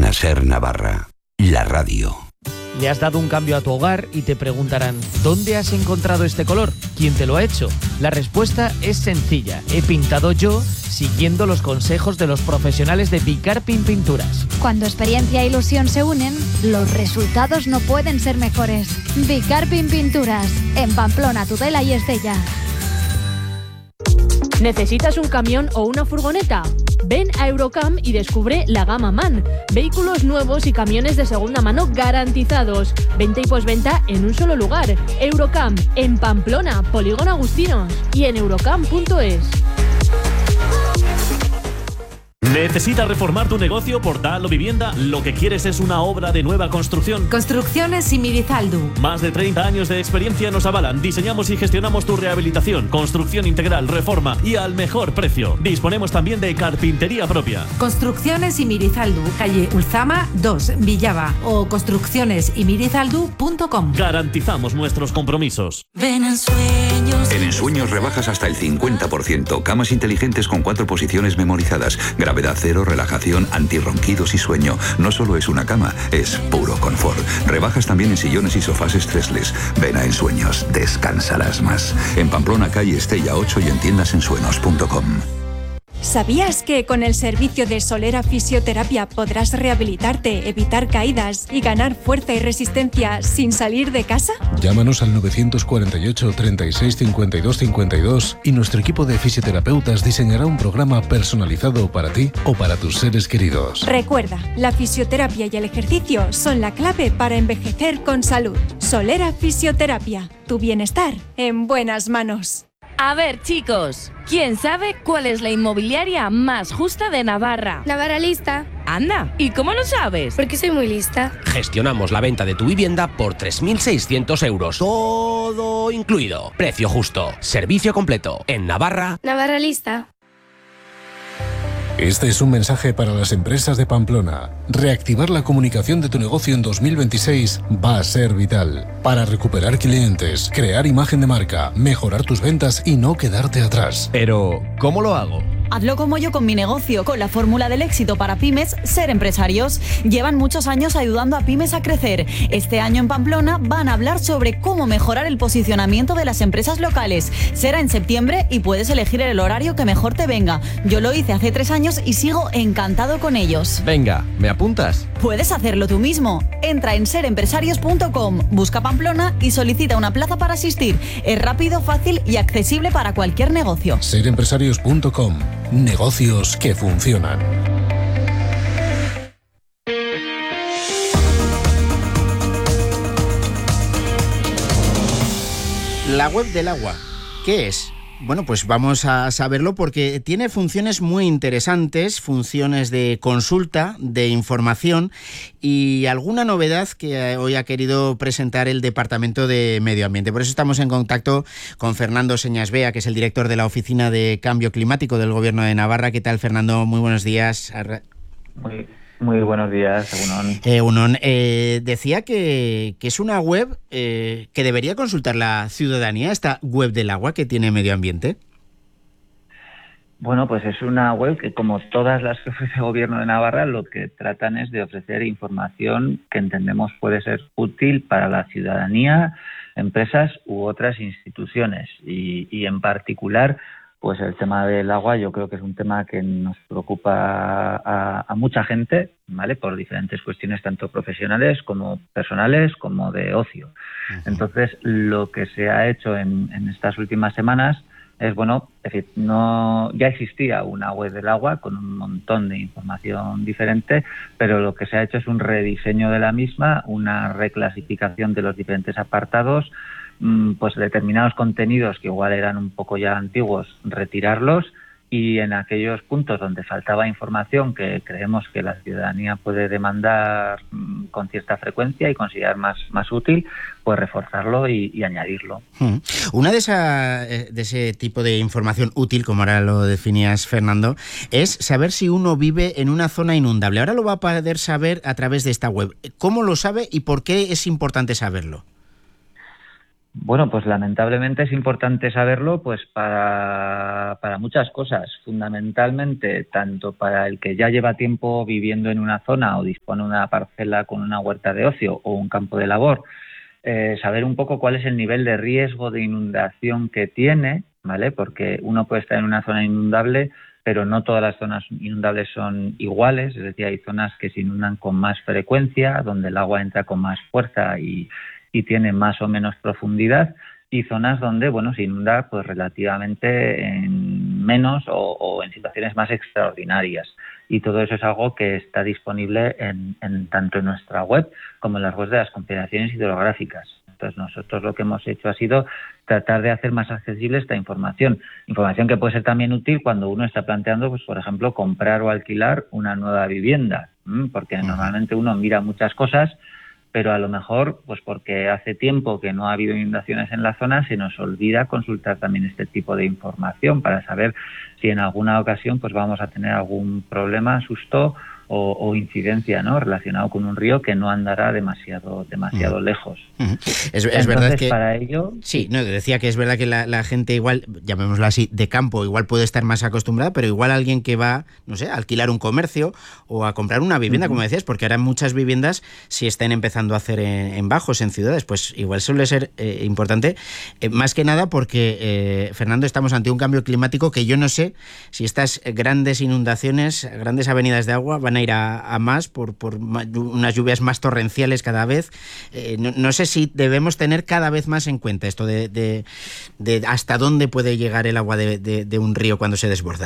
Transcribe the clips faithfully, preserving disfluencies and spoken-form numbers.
Cadena Ser Navarra, la radio. Le has dado un cambio a tu hogar y te preguntarán, ¿dónde has encontrado este color? ¿Quién te lo ha hecho? La respuesta es sencilla. He pintado yo siguiendo los consejos de los profesionales de Bicarpin Pinturas. Cuando experiencia e ilusión se unen, los resultados no pueden ser mejores. Bicarpin Pinturas, en Pamplona, Tudela y Estella. ¿Necesitas un camión o una furgoneta? Ven a Eurocam y descubre la gama MAN. Vehículos nuevos y camiones de segunda mano garantizados. Venta y posventa en un solo lugar. Eurocam, en Pamplona, Polígono Agustinos y en eurocam punto es. ¿Necesitas reformar tu negocio, portal o vivienda? Lo que quieres es una obra de nueva construcción. Construcciones Imirizaldu. Más de treinta años de experiencia nos avalan. Diseñamos y gestionamos tu rehabilitación, construcción integral, reforma y al mejor precio. Disponemos también de carpintería propia. Construcciones Imirizaldu, calle Ulzama dos, Villava, o construcciones imirizaldu punto com. Garantizamos nuestros compromisos. Ven en Sueños. En Ensueños rebajas hasta el cincuenta por ciento. Camas inteligentes con cuatro posiciones memorizadas. Gravedad cero, relajación, antirronquidos y sueño. No solo es una cama, es puro confort. Rebajas también en sillones y sofás estresles. Ven a Ensueños, descansarás más. En Pamplona, calle Estella ocho y en tiendas ensuenos punto com. ¿Sabías que con el servicio de Solera Fisioterapia podrás rehabilitarte, evitar caídas y ganar fuerza y resistencia sin salir de casa? Llámanos al nueve cuatro ocho, treinta y seis, cincuenta y dos, cincuenta y dos y nuestro equipo de fisioterapeutas diseñará un programa personalizado para ti o para tus seres queridos. Recuerda, la fisioterapia y el ejercicio son la clave para envejecer con salud. Solera Fisioterapia, tu bienestar en buenas manos. A ver, chicos, ¿quién sabe cuál es la inmobiliaria más justa de Navarra? Navarra Lista. Anda, ¿y cómo lo sabes? Porque soy muy lista. Gestionamos la venta de tu vivienda por tres mil seiscientos euros. Todo incluido. Precio justo. Servicio completo. En Navarra. Navarra Lista. Este es un mensaje para las empresas de Pamplona. Reactivar la comunicación de tu negocio en dos mil veintiséis va a ser vital. Para recuperar clientes, crear imagen de marca, mejorar tus ventas y no quedarte atrás. Pero, ¿cómo lo hago? Hazlo como yo con mi negocio, con la fórmula del éxito para pymes, Ser Empresarios. Llevan muchos años ayudando a pymes a crecer. Este año en Pamplona van a hablar sobre cómo mejorar el posicionamiento de las empresas locales. Será en septiembre y puedes elegir el horario que mejor te venga. Yo lo hice hace tres años y sigo encantado con ellos. Venga, ¿me apuntas? Puedes hacerlo tú mismo. Entra en ser empresarios punto com, busca Pamplona y solicita una plaza para asistir. Es rápido, fácil y accesible para cualquier negocio. ser empresarios punto com. Negocios que funcionan. La web del agua, ¿qué es? Bueno, pues vamos a saberlo porque tiene funciones muy interesantes, funciones de consulta, de información y alguna novedad que hoy ha querido presentar el Departamento de Medio Ambiente. Por eso estamos en contacto con Fernando Señasbea, que es el director de la Oficina de Cambio Climático del Gobierno de Navarra. ¿Qué tal, Fernando? Muy buenos días. Muy Muy buenos días, Unón. Eh, Unón, eh, decía que, que es una web eh, que debería consultar la ciudadanía, esta web del agua que tiene Medio Ambiente. Bueno, pues es una web que, como todas las que ofrece el Gobierno de Navarra, lo que tratan es de ofrecer información que entendemos puede ser útil para la ciudadanía, empresas u otras instituciones. Y, y en particular, pues el tema del agua yo creo que es un tema que nos preocupa a, a mucha gente, ¿vale? Por diferentes cuestiones tanto profesionales como personales como de ocio. Uh-huh. Entonces, lo que se ha hecho en, en estas últimas semanas es, bueno, es decir, no, ya existía una web del agua con un montón de información diferente, pero lo que se ha hecho es un rediseño de la misma, una reclasificación de los diferentes apartados, pues determinados contenidos que igual eran un poco ya antiguos, retirarlos, y en aquellos puntos donde faltaba información que creemos que la ciudadanía puede demandar con cierta frecuencia y considerar más, más útil, pues reforzarlo y, y añadirlo. Una de, esa, de ese tipo de información útil, como ahora lo definías, Fernando, es saber si uno vive en una zona inundable. Ahora lo va a poder saber a través de esta web. ¿Cómo lo sabe y por qué es importante saberlo? Bueno, pues lamentablemente es importante saberlo pues para, para muchas cosas, fundamentalmente tanto para el que ya lleva tiempo viviendo en una zona o dispone de una parcela con una huerta de ocio o un campo de labor, eh, saber un poco cuál es el nivel de riesgo de inundación que tiene, ¿vale? Porque uno puede estar en una zona inundable, pero no todas las zonas inundables son iguales, es decir, hay zonas que se inundan con más frecuencia, donde el agua entra con más fuerza y y tiene más o menos profundidad, y zonas donde, bueno, se inunda pues relativamente en menos o, o en situaciones más extraordinarias. Y todo eso es algo que está disponible en, en tanto en nuestra web como en las webs de las confederaciones hidrográficas. Entonces nosotros lo que hemos hecho ha sido tratar de hacer más accesible esta información. Información que puede ser también útil cuando uno está planteando, pues por ejemplo, comprar o alquilar una nueva vivienda, porque normalmente uno mira muchas cosas, pero a lo mejor, pues porque hace tiempo que no ha habido inundaciones en la zona, se nos olvida consultar también este tipo de información para saber si en alguna ocasión pues vamos a tener algún problema, susto o, o incidencia, ¿no?, relacionado con un río que no andará demasiado demasiado uh-huh. lejos. Uh-huh. Es, es Entonces, verdad que para ello... Sí, no, decía que es verdad que la, la gente igual, llamémoslo así, de campo, igual puede estar más acostumbrada, pero igual alguien que va, no sé, a alquilar un comercio o a comprar una vivienda, uh-huh. como decías, porque ahora muchas viviendas si están empezando a hacer en, en bajos, en ciudades, pues igual suele ser eh, importante, eh, más que nada porque, eh, Fernando, estamos ante un cambio climático que yo no sé si estas grandes inundaciones, grandes avenidas de agua van a ir a, a más por, por unas lluvias más torrenciales cada vez. Eh, no, no sé si debemos tener cada vez más en cuenta esto de, de, de hasta dónde puede llegar el agua de, de, de un río cuando se desborda.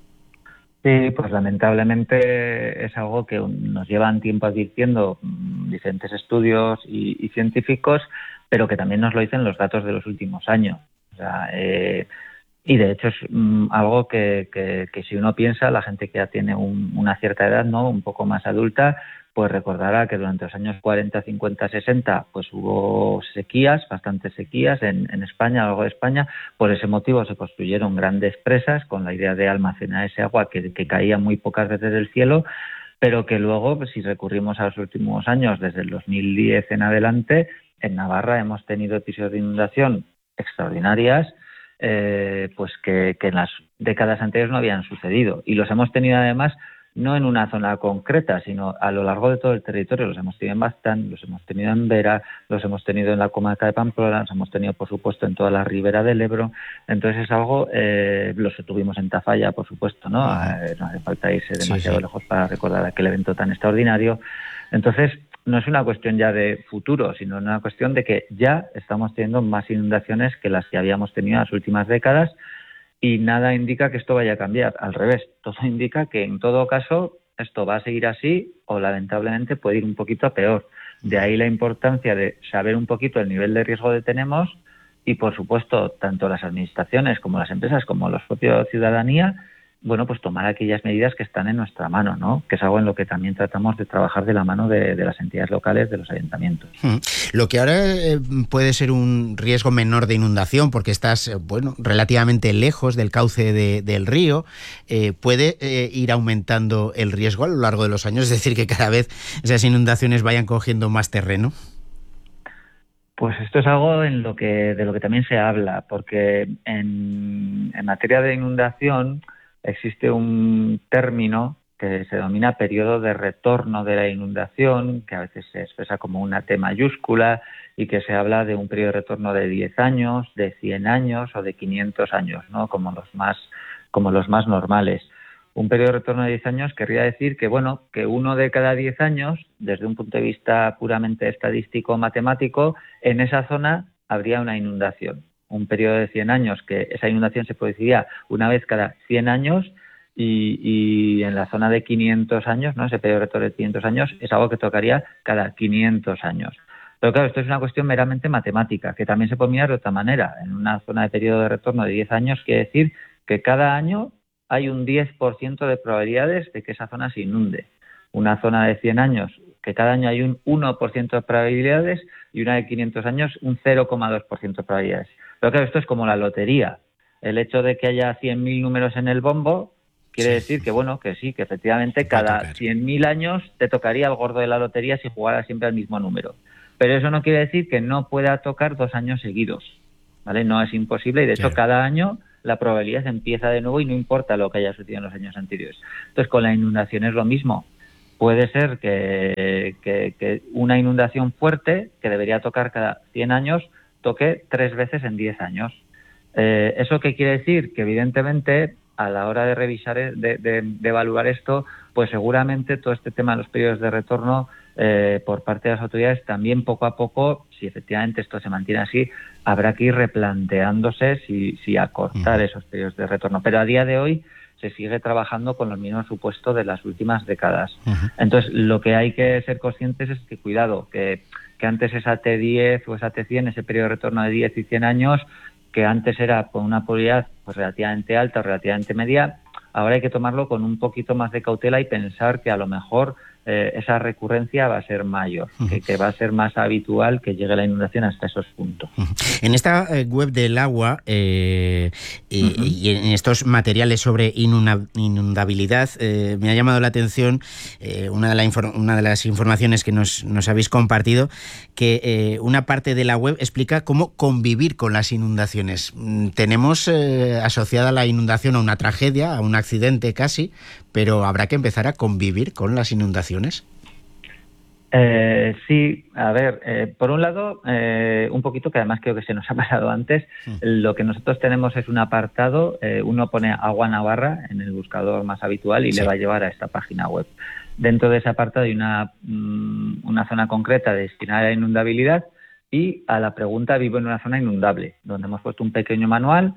Sí, pues lamentablemente es algo que nos llevan tiempo advirtiendo diferentes estudios y, y científicos, pero que también nos lo dicen los datos de los últimos años. O sea, eh, y de hecho es um, algo que, que, que si uno piensa, la gente que ya tiene un, una cierta edad, ¿no?, un poco más adulta, pues recordará que durante los años cuarenta, cincuenta, sesenta, pues hubo sequías, bastantes sequías en, en España, a lo largo de España. Por ese motivo se construyeron grandes presas con la idea de almacenar ese agua que, que caía muy pocas veces del cielo, pero que luego, pues, si recurrimos a los últimos años, desde el dos mil diez en adelante, en Navarra hemos tenido episodios de inundación extraordinarias, eh, pues que, que en las décadas anteriores no habían sucedido. Y los hemos tenido además no en una zona concreta, sino a lo largo de todo el territorio. Los hemos tenido en Baztán, los hemos tenido en Vera, los hemos tenido en la comarca de Pamplona, los hemos tenido, por supuesto, en toda la ribera del Ebro. Entonces es algo, eh, los tuvimos en Tafalla, por supuesto, ¿no? Eh, no hace falta irse demasiado sí, sí. lejos para recordar aquel evento tan extraordinario. Entonces, no es una cuestión ya de futuro, sino una cuestión de que ya estamos teniendo más inundaciones que las que habíamos tenido en las últimas décadas, y nada indica que esto vaya a cambiar. Al revés, todo indica que en todo caso esto va a seguir así o lamentablemente puede ir un poquito a peor. De ahí la importancia de saber un poquito el nivel de riesgo que tenemos y, por supuesto, tanto las administraciones como las empresas como los propios ciudadanía, bueno, pues tomar aquellas medidas que están en nuestra mano, ¿no? Que es algo en lo que también tratamos de trabajar de la mano de, de las entidades locales, de los ayuntamientos. Hmm. Lo que ahora eh, puede ser un riesgo menor de inundación, porque estás, eh, bueno, relativamente lejos del cauce de, del río, eh, puede eh, ir aumentando el riesgo a lo largo de los años, es decir, que cada vez esas inundaciones vayan cogiendo más terreno. Pues esto es algo en lo que de lo que también se habla, porque en, en materia de inundación existe un término que se denomina periodo de retorno de la inundación, que a veces se expresa como una T mayúscula y que se habla de un periodo de retorno de diez años, de cien años o de quinientos años, ¿no? Como los más, como los más normales. Un periodo de retorno de diez años querría decir que, bueno, que uno de cada diez años, desde un punto de vista puramente estadístico matemático, en esa zona habría una inundación. Un periodo de cien años, que esa inundación se produciría una vez cada cien años, y, y en la zona de quinientos años, ¿no?, ese periodo de retorno de quinientos años, es algo que tocaría cada quinientos años. Pero claro, esto es una cuestión meramente matemática, que también se puede mirar de otra manera. En una zona de periodo de retorno de diez años quiere decir que cada año hay un diez por ciento de probabilidades de que esa zona se inunde. Una zona de cien años, que cada año hay un uno por ciento de probabilidades, y una de quinientos años, un cero coma dos por ciento de probabilidades. Pero claro, esto es como la lotería. El hecho de que haya cien mil números en el bombo quiere sí. decir que, bueno, que sí, que efectivamente cada cien mil años te tocaría el gordo de la lotería si jugaras siempre al mismo número. Pero eso no quiere decir que no pueda tocar dos años seguidos, ¿vale? No es imposible y de hecho cada año la probabilidad empieza de nuevo y no importa lo que haya sucedido en los años anteriores. Entonces con la inundación es lo mismo. Puede ser que, que, que una inundación fuerte, que debería tocar cada cien años, toque tres veces en diez años. Eh, ¿Eso qué quiere decir? Que evidentemente a la hora de revisar, de, de, de evaluar esto, pues seguramente todo este tema de los periodos de retorno eh, por parte de las autoridades también poco a poco, si efectivamente esto se mantiene así, habrá que ir replanteándose si, si acortar esos periodos de retorno. Pero a día de hoy se sigue trabajando con los mismos supuestos de las últimas décadas. Uh-huh. Entonces, lo que hay que ser conscientes es que, cuidado, que, que antes esa T diez o esa T cien, ese periodo de retorno de diez y cien años, que antes era con una probabilidad pues, relativamente alta o relativamente media, ahora hay que tomarlo con un poquito más de cautela y pensar que a lo mejor eh, esa recurrencia va a ser mayor, uh-huh. que, que va a ser más habitual que llegue la inundación hasta esos puntos. Uh-huh. En esta eh, web del agua eh, y, uh-huh. y en estos materiales sobre inunda- inundabilidad, eh, me ha llamado la atención eh, una, de la infor- una de las informaciones que nos, nos habéis compartido, que eh, una parte de la web explica cómo convivir con las inundaciones. Tenemos eh, asociada la inundación a una tragedia, a un accidente casi, pero habrá que empezar a convivir con las inundaciones. Eh, sí, a ver, eh, por un lado, eh, un poquito, que además creo que se nos ha pasado antes, sí. Lo que nosotros tenemos es un apartado, eh, uno pone Agua Navarra en el buscador más habitual y sí. le va a llevar a esta página web. Dentro de ese apartado hay una, una zona concreta destinada a la inundabilidad y a la pregunta vivo en una zona inundable, donde hemos puesto un pequeño manual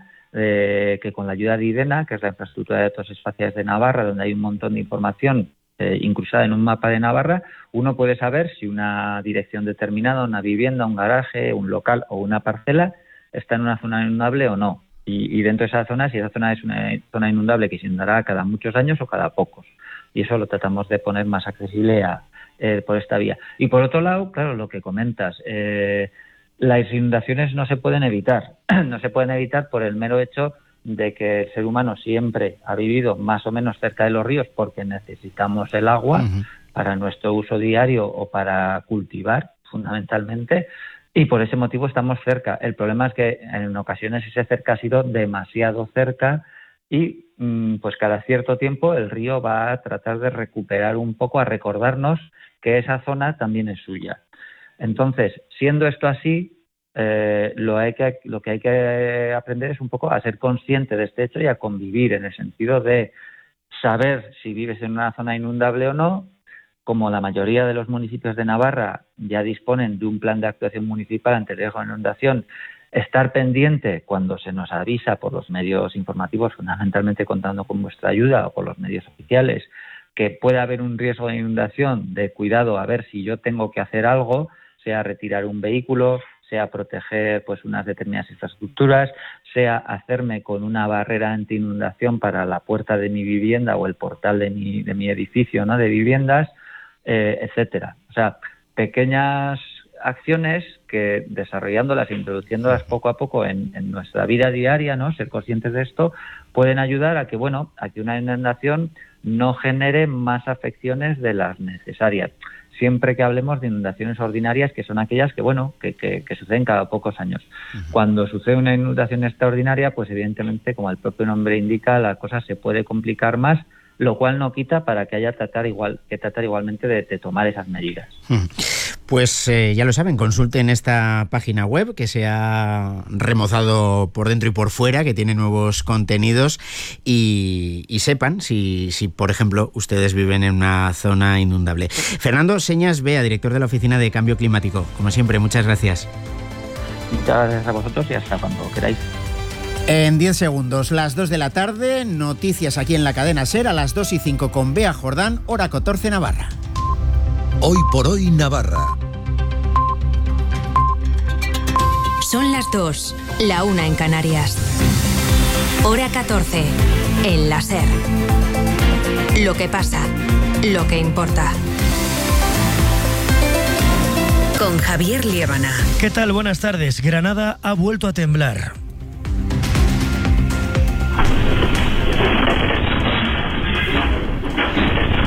eh, que con la ayuda de IDENA, que es la infraestructura de datos espaciales de Navarra, donde hay un montón de información eh, incrustada en un mapa de Navarra, uno puede saber si una dirección determinada, una vivienda, un garaje, un local o una parcela está en una zona inundable o no. Y, y dentro de esa zona, si esa zona es una zona inundable que se inundará cada muchos años o cada pocos. Y eso lo tratamos de poner más accesible a, eh, por esta vía. Y por otro lado, claro, lo que comentas, eh, las inundaciones no se pueden evitar. No se pueden evitar por el mero hecho de que el ser humano siempre ha vivido más o menos cerca de los ríos porque necesitamos el agua uh-huh. para nuestro uso diario o para cultivar, fundamentalmente, y por ese motivo estamos cerca. El problema es que en ocasiones ese cerca ha sido demasiado cerca y pues cada cierto tiempo el río va a tratar de recuperar un poco, a recordarnos que esa zona también es suya. Entonces, siendo esto así, eh, lo, hay que, lo que hay que aprender es un poco a ser consciente de este hecho y a convivir, en el sentido de saber si vives en una zona inundable o no. Como la mayoría de los municipios de Navarra ya disponen de un plan de actuación municipal ante el riesgo de inundación, estar pendiente cuando se nos avisa por los medios informativos, fundamentalmente contando con vuestra ayuda o por los medios oficiales, que puede haber un riesgo de inundación, de cuidado a ver si yo tengo que hacer algo, sea retirar un vehículo, sea proteger pues unas determinadas infraestructuras, sea hacerme con una barrera anti-inundación para la puerta de mi vivienda o el portal de mi, de mi edificio, ¿no?, de viviendas, eh, etcétera. O sea, pequeñas acciones que, desarrollándolas e introduciéndolas poco a poco en, en nuestra vida diaria, ¿no?, ser conscientes de esto, pueden ayudar a que, bueno, a que una inundación no genere más afecciones de las necesarias. Siempre que hablemos de inundaciones ordinarias, que son aquellas que, bueno, que, que, que suceden cada pocos años. Uh-huh. Cuando sucede una inundación extraordinaria, pues evidentemente, como el propio nombre indica, la cosa se puede complicar más, lo cual no quita para que haya tratar igual, que tratar igualmente de, de tomar esas medidas. Pues eh, ya lo saben, consulten esta página web que se ha remozado por dentro y por fuera, que tiene nuevos contenidos y, y sepan si, si, por ejemplo, ustedes viven en una zona inundable. Fernando Señas Bea, director de la Oficina de Cambio Climático. Como siempre, muchas gracias. Muchas gracias a vosotros y hasta cuando queráis. En diez segundos, las dos de la tarde, noticias aquí en la cadena SER a las dos y cinco con Bea Jordán, hora catorce Navarra. Hoy por hoy Navarra. Son las dos, la una en Canarias. Hora catorce, en la SER. Lo que pasa, lo que importa. Con Javier Liébana. ¿Qué tal? Buenas tardes. Granada ha vuelto a temblar.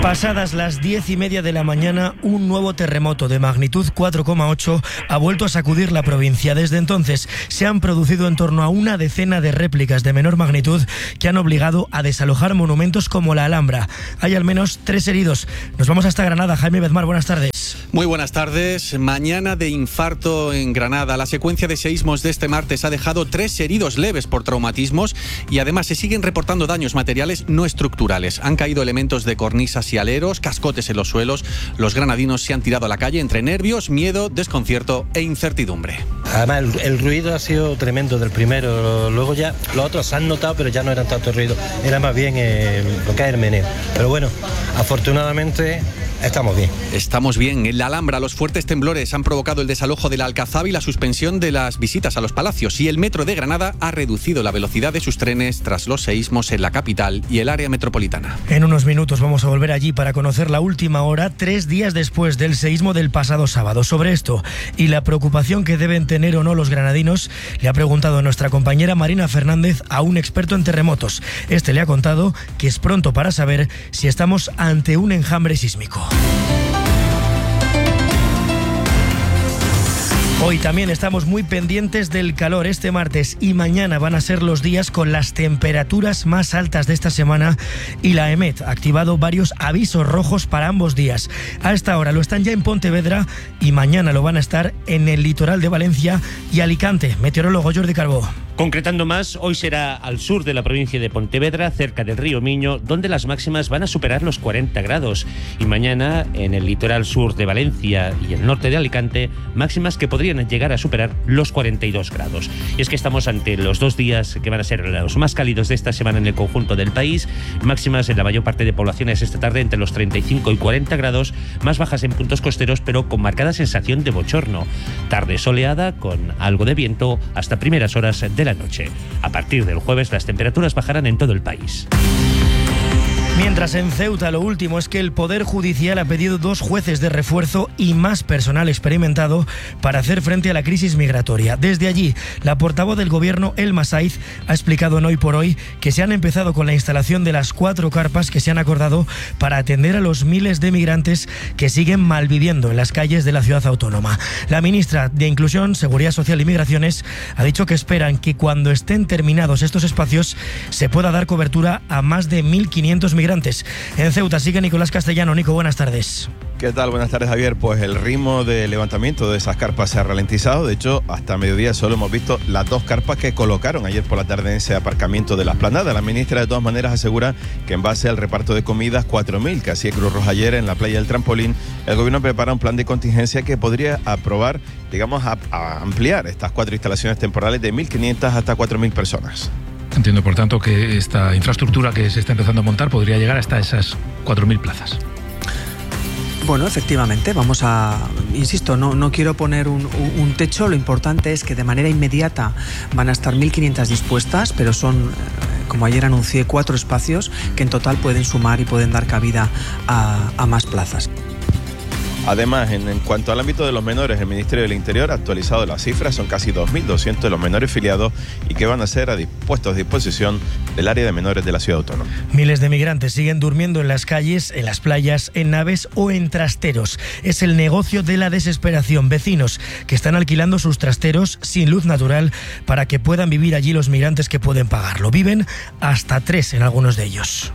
Pasadas las diez y media de la mañana, un nuevo terremoto de magnitud cuatro coma ocho ha vuelto a sacudir la provincia. Desde entonces se han producido en torno a una decena de réplicas de menor magnitud que han obligado a desalojar monumentos como la Alhambra. Hay al menos tres heridos. Nos vamos hasta Granada. Jaime Bedmar, buenas tardes. Muy buenas tardes. Mañana de infarto en Granada. La secuencia de seísmos de este martes ha dejado tres heridos leves por traumatismos y además se siguen reportando daños materiales no estructurales. Han caído elementos de cornisas y aleros, cascotes en los suelos. Los granadinos se han tirado a la calle entre nervios, miedo, desconcierto e incertidumbre. Además, el, el ruido ha sido tremendo del primero. Luego ya los otros se han notado, pero ya no eran tanto ruido. Era más bien eh, lo que es el meneo. Pero bueno, afortunadamente estamos bien. Estamos bien. En la Alhambra, los fuertes temblores han provocado el desalojo de la Alcazaba y la suspensión de las visitas a los palacios. Y el metro de Granada ha reducido la velocidad de sus trenes tras los seísmos en la capital y el área metropolitana. En unos minutos vamos a volver allí para conocer la última hora, tres días después del seísmo del pasado sábado. Sobre esto y la preocupación que deben tener o no los granadinos, le ha preguntado nuestra compañera Marina Fernández a un experto en terremotos. Este le ha contado que es pronto para saber si estamos ante un enjambre sísmico. Hoy también estamos muy pendientes del calor. Este martes y mañana van a ser los días con las temperaturas más altas de esta semana y la EMET ha activado varios avisos rojos para ambos días. A esta hora lo están ya en Pontevedra y mañana lo van a estar en el litoral de Valencia y Alicante. Meteorólogo Jordi Carbó. Concretando más, hoy será al sur de la provincia de Pontevedra, cerca del río Miño, donde las máximas van a superar los cuarenta grados. Y mañana, en el litoral sur de Valencia y el norte de Alicante, máximas que podrían llegar a superar los cuarenta y dos grados. Y es que estamos ante los dos días que van a ser los más cálidos de esta semana en el conjunto del país. Máximas en la mayor parte de poblaciones esta tarde entre los treinta y cinco y cuarenta grados, más bajas en puntos costeros, pero con marcada sensación de bochorno. Tarde soleada, con algo de viento, hasta primeras horas de la noche. A partir del jueves las temperaturas bajarán en todo el país. Mientras en Ceuta lo último es que el Poder Judicial ha pedido dos jueces de refuerzo y más personal experimentado para hacer frente a la crisis migratoria. Desde allí, la portavoz del Gobierno, Elma Saiz, ha explicado en Hoy por Hoy que se han empezado con la instalación de las cuatro carpas que se han acordado para atender a los miles de migrantes que siguen malviviendo en las calles de la ciudad autónoma. La ministra de Inclusión, Seguridad Social y Migraciones ha dicho que esperan que cuando estén terminados estos espacios se pueda dar cobertura a más de mil quinientos migrantes. En Ceuta sigue Nicolás Castellano. Nico, buenas tardes. ¿Qué tal? Buenas tardes, Javier. Pues el ritmo de levantamiento de esas carpas se ha ralentizado. De hecho, hasta mediodía solo hemos visto las dos carpas que colocaron ayer por la tarde en ese aparcamiento de la Esplanada. La ministra, de todas maneras, asegura que en base al reparto de comidas, cuatro mil que hacía Cruz Roja ayer en la playa del Trampolín, el gobierno prepara un plan de contingencia que podría aprobar, digamos, a, a ampliar estas cuatro instalaciones temporales de mil quinientas hasta cuatro mil personas. Entiendo, por tanto, que esta infraestructura que se está empezando a montar podría llegar hasta esas cuatro mil plazas. Bueno, efectivamente, vamos a, insisto, no, no quiero poner un, un techo, lo importante es que de manera inmediata van a estar mil quinientas dispuestas, pero son, como ayer anuncié, cuatro espacios que en total pueden sumar y pueden dar cabida a, a más plazas. Además, en, en cuanto al ámbito de los menores, el Ministerio del Interior ha actualizado las cifras, son casi dos mil doscientos de los menores filiados y que van a ser a puestos a disposición del área de menores de la ciudad autónoma. Miles de migrantes siguen durmiendo en las calles, en las playas, en naves o en trasteros. Es el negocio de la desesperación. Vecinos que están alquilando sus trasteros sin luz natural para que puedan vivir allí los migrantes que pueden pagarlo. Viven hasta tres en algunos de ellos.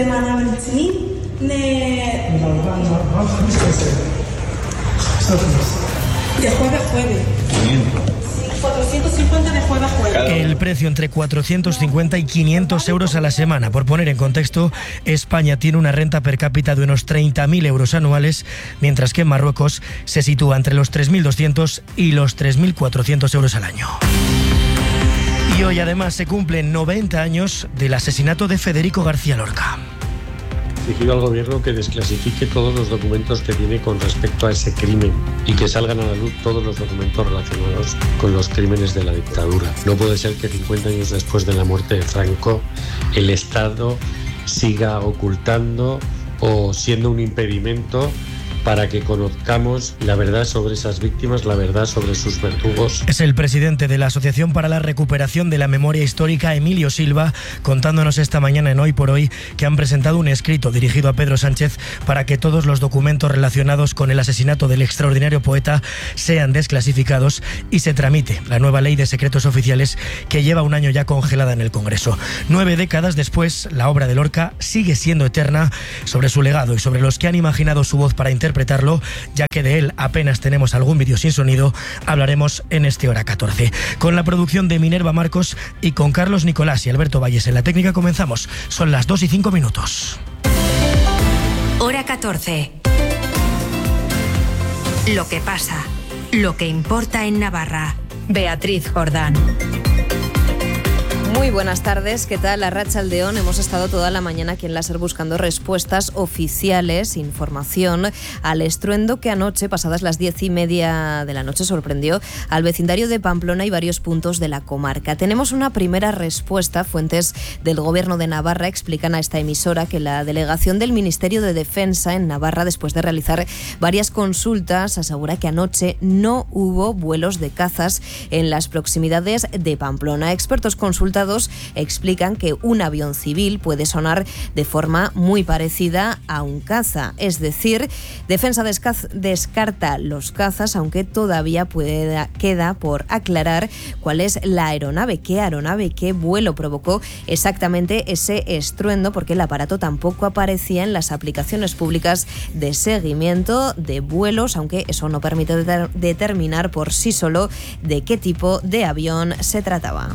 De jueves a jueves. cuatrocientos cincuenta de jueves a jueves. El precio entre cuatrocientos cincuenta y quinientos euros a la semana. Por poner en contexto, España tiene una renta per cápita de unos treinta mil euros anuales, mientras que en Marruecos se sitúa entre los tres mil doscientos y los tres mil cuatrocientos euros al año. Y hoy además se cumplen noventa años del asesinato de Federico García Lorca. Exigido al gobierno que desclasifique todos los documentos que tiene con respecto a ese crimen y que salgan a la luz todos los documentos relacionados con los crímenes de la dictadura. No puede ser que cincuenta años después de la muerte de Franco el Estado siga ocultando o siendo un impedimento para que conozcamos la verdad sobre esas víctimas, la verdad sobre sus verdugos. Es el presidente de la Asociación para la Recuperación de la Memoria Histórica, Emilio Silva, contándonos esta mañana en Hoy por Hoy que han presentado un escrito dirigido a Pedro Sánchez para que todos los documentos relacionados con el asesinato del extraordinario poeta sean desclasificados y se tramite la nueva ley de secretos oficiales que lleva un año ya congelada en el Congreso. Nueve décadas después, la obra de Lorca sigue siendo eterna. Sobre su legado y sobre los que han imaginado su voz para interpretarlo, ya que de él apenas tenemos algún vídeo sin sonido, hablaremos en este Hora catorce. Con la producción de Minerva Marcos y con Carlos Nicolás y Alberto Valles en la técnica comenzamos. Son las dos y cinco minutos. Hora catorce. Lo que pasa, lo que importa en Navarra. Beatriz Jordán. Muy buenas tardes, ¿qué tal? Arratsaldeon. Hemos estado toda la mañana aquí en la SER buscando respuestas oficiales, información al estruendo que anoche, pasadas las diez y media de la noche, sorprendió al vecindario de Pamplona y varios puntos de la comarca. Tenemos una primera respuesta. Fuentes del Gobierno de Navarra explican a esta emisora que la delegación del Ministerio de Defensa en Navarra, después de realizar varias consultas, asegura que anoche no hubo vuelos de cazas en las proximidades de Pamplona. Expertos consultados explican que un avión civil puede sonar de forma muy parecida a un caza. Es decir, Defensa descarta los cazas, aunque todavía puede, queda por aclarar cuál es la aeronave, qué aeronave, qué vuelo provocó exactamente ese estruendo, porque el aparato tampoco aparecía en las aplicaciones públicas de seguimiento de vuelos, aunque eso no permite de- determinar por sí solo de qué tipo de avión se trataba.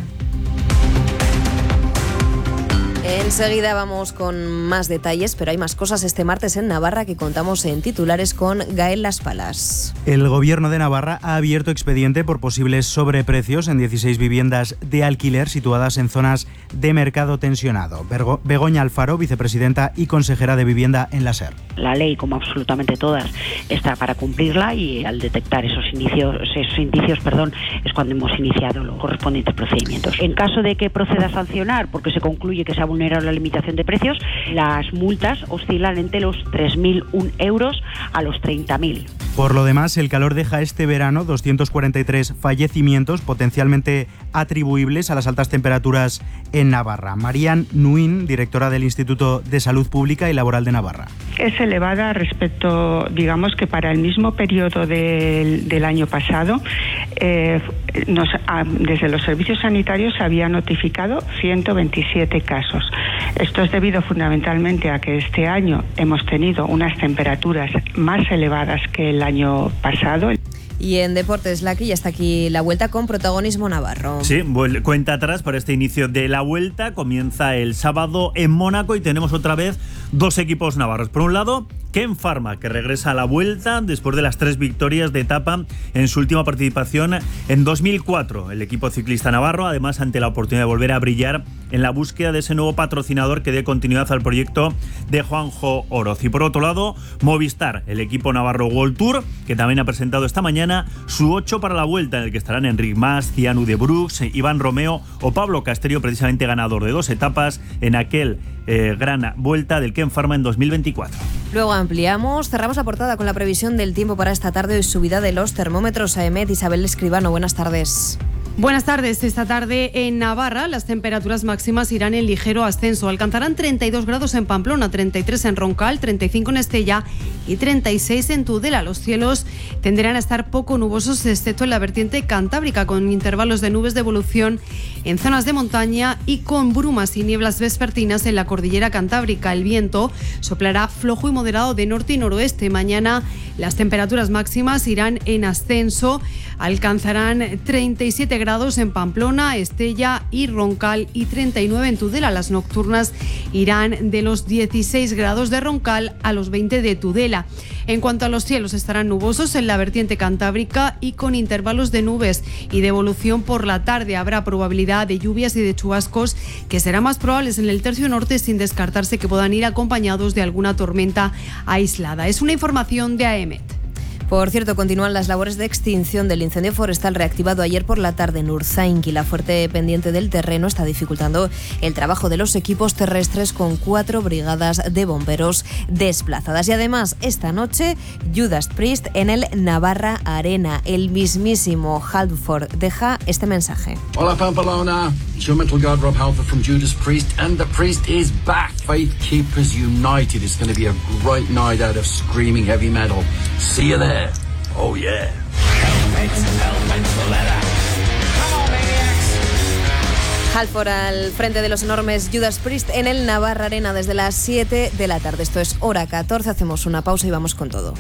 Enseguida vamos con más detalles, pero hay más cosas este martes en Navarra que contamos en titulares con Gael Las Palas. El Gobierno de Navarra ha abierto expediente por posibles sobreprecios en dieciséis viviendas de alquiler situadas en zonas de mercado tensionado. Bergo- Begoña Alfaro, vicepresidenta y consejera de Vivienda en la SER. La ley, como absolutamente todas, está para cumplirla y al detectar esos inicios, esos indicios, perdón, es cuando hemos iniciado los correspondientes procedimientos. En caso de que proceda a sancionar porque se concluye que se ha vulnerado la limitación de precios, las multas oscilan entre los tres mil uno euros a los treinta mil. Por lo demás, el calor deja este verano doscientos cuarenta y tres fallecimientos potencialmente atribuibles a las altas temperaturas en Navarra. Marian Nuin, directora del Instituto de Salud Pública y Laboral de Navarra. Es elevada respecto, digamos que para el mismo periodo del, del año pasado, eh, nos, a, desde los servicios sanitarios se había notificado ciento veintisiete casos. Esto es debido fundamentalmente a que este año hemos tenido unas temperaturas más elevadas que el año pasado. Y en Deportes, Laki, ya está aquí la vuelta con protagonismo navarro. Sí, cuenta atrás para este inicio de la vuelta. Comienza el sábado en Mónaco y tenemos otra vez dos equipos navarros. Por un lado, Ken Pharma, que regresa a la vuelta después de las tres victorias de etapa en su última participación en dos mil cuatro. El equipo ciclista navarro, además, ante la oportunidad de volver a brillar en la búsqueda de ese nuevo patrocinador que dé continuidad al proyecto de Juanjo Oroz. Y por otro lado, Movistar, el equipo navarro World Tour, que también ha presentado esta mañana su ocho para la vuelta, en el que estarán Enric Mas, Cianu de Brux, Iván Romeo o Pablo Castelló, precisamente ganador de dos etapas en aquel eh, gran vuelta del Ken Pharma en dos mil veinticuatro. Luego ampliamos, cerramos la portada con la previsión del tiempo para esta tarde y subida de los termómetros. A EMET, Isabel Escribano, buenas tardes. Buenas tardes. Esta tarde en Navarra las temperaturas máximas irán en ligero ascenso. Alcanzarán treinta y dos grados en Pamplona, treinta y tres en Roncal, treinta y cinco en Estella y treinta y seis en Tudela. Los cielos tenderán a estar poco nubosos, excepto en la vertiente cantábrica, con intervalos de nubes de evolución en zonas de montaña y con brumas y nieblas vespertinas en la cordillera cantábrica. El viento soplará flojo y moderado de norte y noroeste. Mañana las temperaturas máximas irán en ascenso. Alcanzarán treinta y siete grados en Pamplona, Estella y Roncal y treinta y nueve en Tudela. Las nocturnas irán de los dieciséis grados de Roncal a los veinte de Tudela. En cuanto a los cielos, estarán nubosos en la vertiente cantábrica y con intervalos de nubes y de evolución por la tarde. Habrá probabilidad de lluvias y de chubascos que serán más probables en el tercio norte, sin descartarse que puedan ir acompañados de alguna tormenta aislada. Es una información de A E M E T. Por cierto, continúan las labores de extinción del incendio forestal reactivado ayer por la tarde en Urzainqui. La fuerte pendiente del terreno está dificultando el trabajo de los equipos terrestres con cuatro brigadas de bomberos desplazadas. Y además, esta noche, Judas Priest en el Navarra Arena. El mismísimo Halford deja este mensaje. Hola Pamplona, it's your mental guide Rob Halford from Judas Priest, and the Priest is back. Faith Keepers United. It's going to be a great night out of screaming heavy metal. See you there. Oh yeah. Halford al frente de los enormes Judas Priest en el Navarra Arena desde las siete de la tarde. Esto es hora catorce, hacemos una pausa y vamos con todo.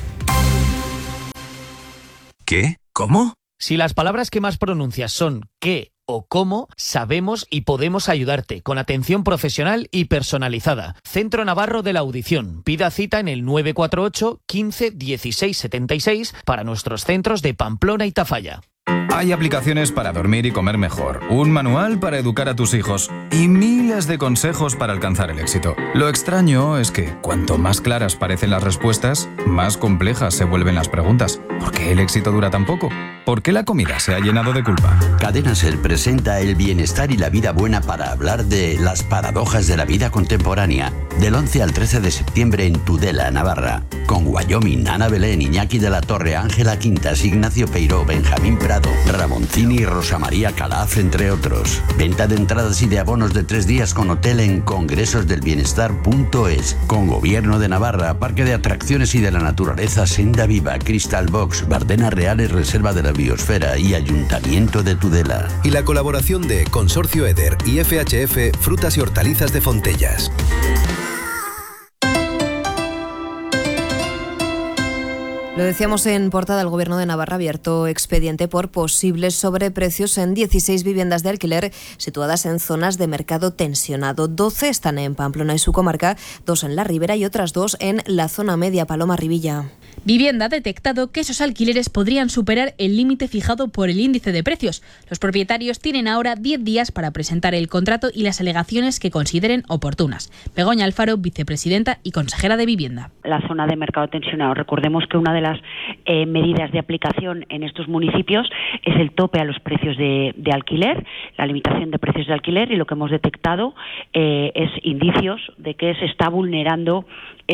¿Qué? ¿Cómo? Si las palabras que más pronuncias son qué o cómo, sabemos y podemos ayudarte con atención profesional y personalizada. Centro Navarro de la Audición. Pida cita en el nueve cuatro ocho, quince, dieciséis, setenta y seis para nuestros centros de Pamplona y Tafalla. Hay aplicaciones para dormir y comer mejor, un manual para educar a tus hijos y miles de consejos para alcanzar el éxito. Lo extraño es que cuanto más claras parecen las respuestas, más complejas se vuelven las preguntas. ¿Por qué el éxito dura tan poco? ¿Por qué la comida se ha llenado de culpa? Cadena Ser presenta el bienestar y la vida buena para hablar de las paradojas de la vida contemporánea. Del once al trece de septiembre en Tudela, Navarra. Con Wyoming, Ana Belén, Iñaki de la Torre, Ángela Quintas, Ignacio Peiró, Benjamín Prado, Ramoncini y Rosa María Calaf, entre otros. Venta de entradas y de abonos de tres días con hotel en congresosdelbienestar punto es. Con Gobierno de Navarra, Parque de Atracciones y de la Naturaleza Senda Viva, Crystal Box, Bardena Reales, Reserva de la Biosfera y Ayuntamiento de Tudela. Y la colaboración de Consorcio Eder y F H F Frutas y Hortalizas de Fontellas. Lo decíamos en portada, el Gobierno de Navarra ha abierto expediente por posibles sobreprecios en dieciséis viviendas de alquiler situadas en zonas de mercado tensionado. doce están en Pamplona y su comarca, dos en la Ribera y otras dos en la zona media. Paloma Rivilla. Vivienda ha detectado que esos alquileres podrían superar el límite fijado por el índice de precios. Los propietarios tienen ahora diez días para presentar el contrato y las alegaciones que consideren oportunas. Begoña Alfaro, vicepresidenta y consejera de Vivienda. La zona de mercado tensionado, recordemos que una de las eh, medidas de aplicación en estos municipios es el tope a los precios de, de alquiler, la limitación de precios de alquiler, y lo que hemos detectado eh, es indicios de que se está vulnerando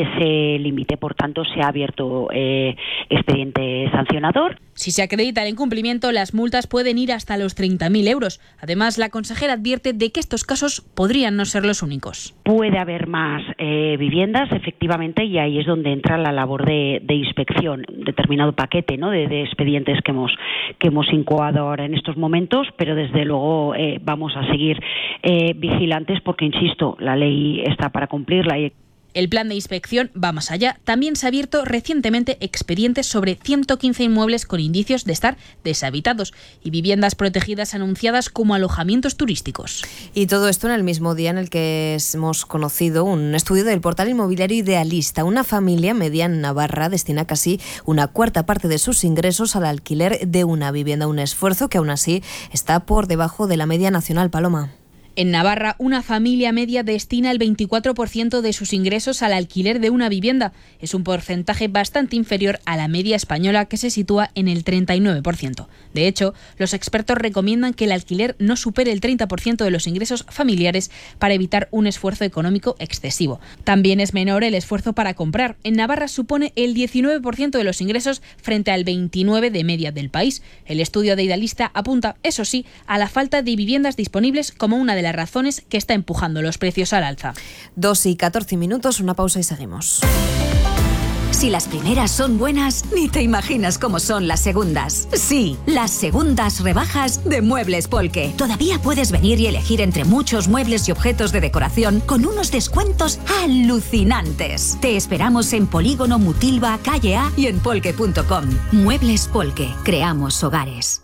ese límite. Por tanto, se ha abierto eh, expediente sancionador. Si se acredita el incumplimiento, las multas pueden ir hasta los treinta mil euros. Además, la consejera advierte de que estos casos podrían no ser los únicos. Puede haber más eh, viviendas, efectivamente, y ahí es donde entra la labor de, de inspección, determinado paquete, ¿no?, de, de expedientes que hemos que hemos incoado ahora en estos momentos, pero desde luego eh, vamos a seguir eh, vigilantes porque, insisto, la ley está para cumplirla. Y el plan de inspección va más allá. También se ha abierto recientemente expedientes sobre ciento quince inmuebles con indicios de estar deshabitados y viviendas protegidas anunciadas como alojamientos turísticos. Y todo esto en el mismo día en el que hemos conocido un estudio del portal inmobiliario Idealista. Una familia media en Navarra destina casi una cuarta parte de sus ingresos al alquiler de una vivienda, un esfuerzo que aún así está por debajo de la media nacional. Paloma. En Navarra, una familia media destina el veinticuatro por ciento de sus ingresos al alquiler de una vivienda. Es un porcentaje bastante inferior a la media española, que se sitúa en el treinta y nueve por ciento. De hecho, los expertos recomiendan que el alquiler no supere el treinta por ciento de los ingresos familiares para evitar un esfuerzo económico excesivo. También es menor el esfuerzo para comprar. En Navarra supone el diecinueve por ciento de los ingresos frente al veintinueve por ciento de media del país. El estudio de Idealista apunta, eso sí, a la falta de viviendas disponibles como una de las razones que está empujando los precios al alza. dos y catorce minutos, una pausa y seguimos. Si las primeras son buenas, ni te imaginas cómo son las segundas. Sí, las segundas rebajas de Muebles Polke. Todavía puedes venir y elegir entre muchos muebles y objetos de decoración con unos descuentos alucinantes. Te esperamos en Polígono Mutilva, Calle A y en polke punto com. Muebles Polke. Creamos hogares.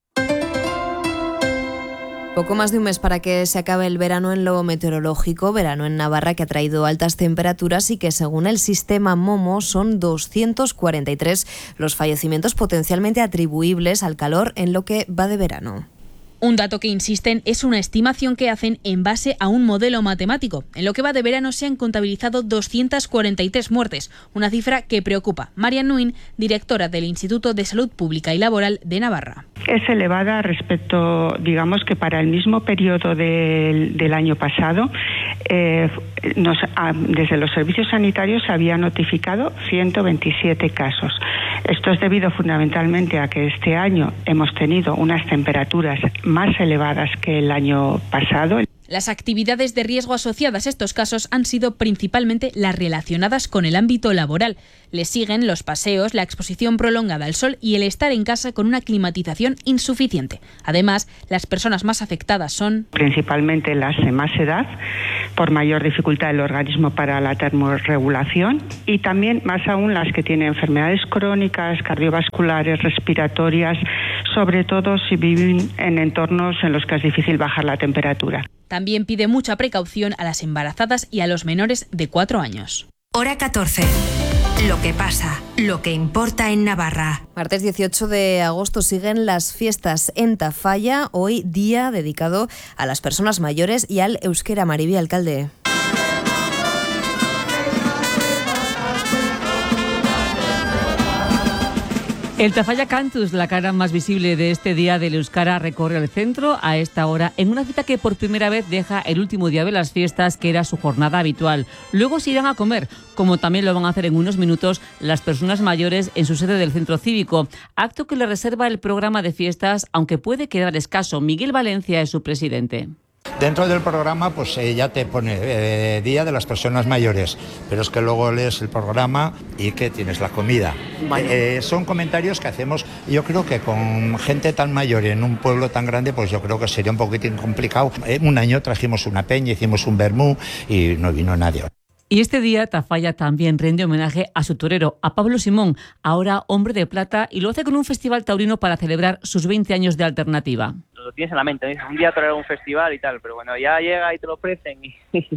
Poco más de un mes para que se acabe el verano en lo meteorológico, verano en Navarra que ha traído altas temperaturas y que según el sistema Momo son doscientos cuarenta y tres los fallecimientos potencialmente atribuibles al calor en lo que va de verano. Un dato que insisten es una estimación que hacen en base a un modelo matemático. En lo que va de verano se han contabilizado doscientas cuarenta y tres muertes, una cifra que preocupa. Marian Nuin, directora del Instituto de Salud Pública y Laboral de Navarra. Es elevada respecto, digamos que para el mismo periodo del, del año pasado, eh, nos, a, desde los servicios sanitarios se había notificado ciento veintisiete casos. Esto es debido fundamentalmente a que este año hemos tenido unas temperaturas más elevadas que el año pasado. Las actividades de riesgo asociadas a estos casos han sido principalmente las relacionadas con el ámbito laboral. Le siguen los paseos, la exposición prolongada al sol y el estar en casa con una climatización insuficiente. Además, las personas más afectadas son principalmente las de más edad, por mayor dificultad del organismo para la termorregulación, y también más aún las que tienen enfermedades crónicas, cardiovasculares, respiratorias, sobre todo si viven en entornos en los que es difícil bajar la temperatura. También pide mucha precaución a las embarazadas y a los menores de cuatro años. Hora catorce. Lo que pasa, lo que importa en Navarra. Martes dieciocho de agosto siguen las fiestas en Tafalla, hoy día dedicado a las personas mayores y al euskera. Maribi, alcalde. El Tafalla Cantus, la cara más visible de este día del euskara, recorre el centro a esta hora en una cita que por primera vez deja el último día de las fiestas, que era su jornada habitual. Luego se irán a comer, como también lo van a hacer en unos minutos las personas mayores en su sede del centro cívico, acto que le reserva el programa de fiestas, aunque puede quedar escaso. Miguel Valencia es su presidente. Dentro del programa pues eh, ya te pone eh, Día de las Personas Mayores, pero es que luego lees el programa y que tienes la comida. Eh, son comentarios que hacemos, yo creo que con gente tan mayor en un pueblo tan grande, pues yo creo que sería un poquitín complicado. Eh, un año trajimos una peña, hicimos un vermú y no vino nadie. Y este día Tafalla también rinde homenaje a su torero, a Pablo Simón, ahora hombre de plata, y lo hace con un festival taurino para celebrar sus veinte años de alternativa. Lo tienes en la mente, ¿no? Un día torear un festival y tal, pero bueno, ya llega y te lo ofrecen y,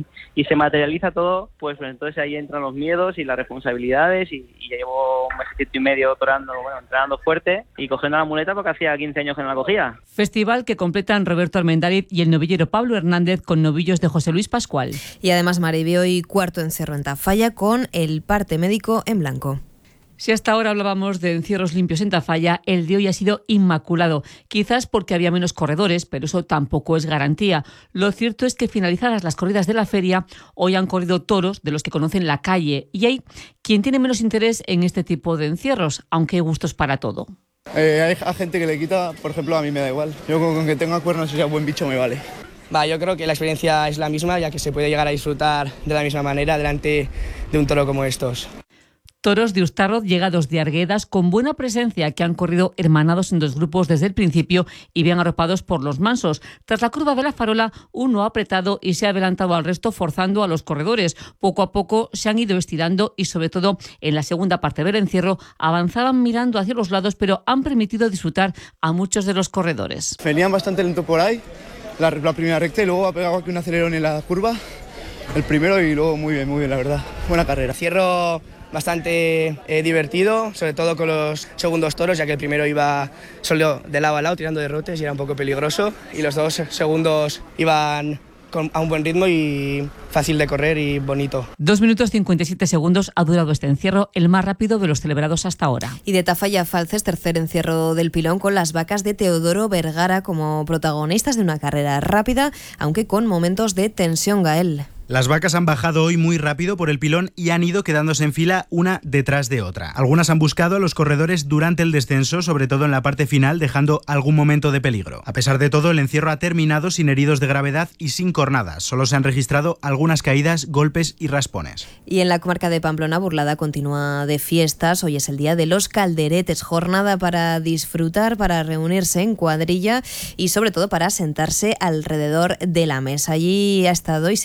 y se materializa todo, pues, pues entonces ahí entran los miedos y las responsabilidades, y, y ya llevo un mesecito y medio torando, bueno, entrenando fuerte y cogiendo la muleta porque hacía quince años que no la cogía. Festival que completan Roberto Armendáriz y el novillero Pablo Hernández con novillos de José Luis Pascual. Y además, Maribi, hoy cuarto encierro en Tafalla con el parte médico en blanco. Si hasta ahora hablábamos de encierros limpios en Tafalla, el de hoy ha sido inmaculado. Quizás porque había menos corredores, pero eso tampoco es garantía. Lo cierto es que finalizadas las corridas de la feria, hoy han corrido toros de los que conocen la calle. Y hay quien tiene menos interés en este tipo de encierros, aunque hay gustos para todo. Eh, hay, hay gente que le quita, por ejemplo, a mí me da igual. Yo con, con que tenga cuernos y sea buen bicho me vale. Va, yo creo que la experiencia es la misma, ya que se puede llegar a disfrutar de la misma manera delante de un toro como estos. Toros de Ustarroz llegados de Arguedas con buena presencia, que han corrido hermanados en dos grupos desde el principio y bien arropados por los mansos. Tras la curva de la farola, uno ha apretado y se ha adelantado al resto, forzando a los corredores. Poco a poco se han ido estirando y, sobre todo en la segunda parte del encierro, avanzaban mirando hacia los lados, pero han permitido disfrutar a muchos de los corredores. Venían bastante lento por ahí, la, la primera recta, y luego ha pegado aquí un acelerón en la curva, el primero, y luego muy bien, muy bien, la verdad. Buena carrera. Cierro bastante eh, divertido, sobre todo con los segundos toros, ya que el primero iba solo de lado a lado tirando derrotes y era un poco peligroso, y los dos segundos iban con, a un buen ritmo y fácil de correr y bonito. Dos minutos cincuenta y siete segundos ha durado este encierro, el más rápido de los celebrados hasta ahora. Y de Tafalla a Falces, tercer encierro del pilón, con las vacas de Teodoro Vergara como protagonistas de una carrera rápida, aunque con momentos de tensión, Gael. Las vacas han bajado hoy muy rápido por el pilón y han ido quedándose en fila una detrás de otra. Algunas han buscado a los corredores durante el descenso, sobre todo en la parte final, dejando algún momento de peligro. A pesar de todo, el encierro ha terminado sin heridos de gravedad y sin cornadas. Solo se han registrado algunas caídas, golpes y raspones. Y en la comarca de Pamplona, Burlada continúa de fiestas. Hoy es el día de los calderetes, jornada para disfrutar, para reunirse en cuadrilla y sobre todo para sentarse alrededor de la mesa. Allí ha estado y sigue todavía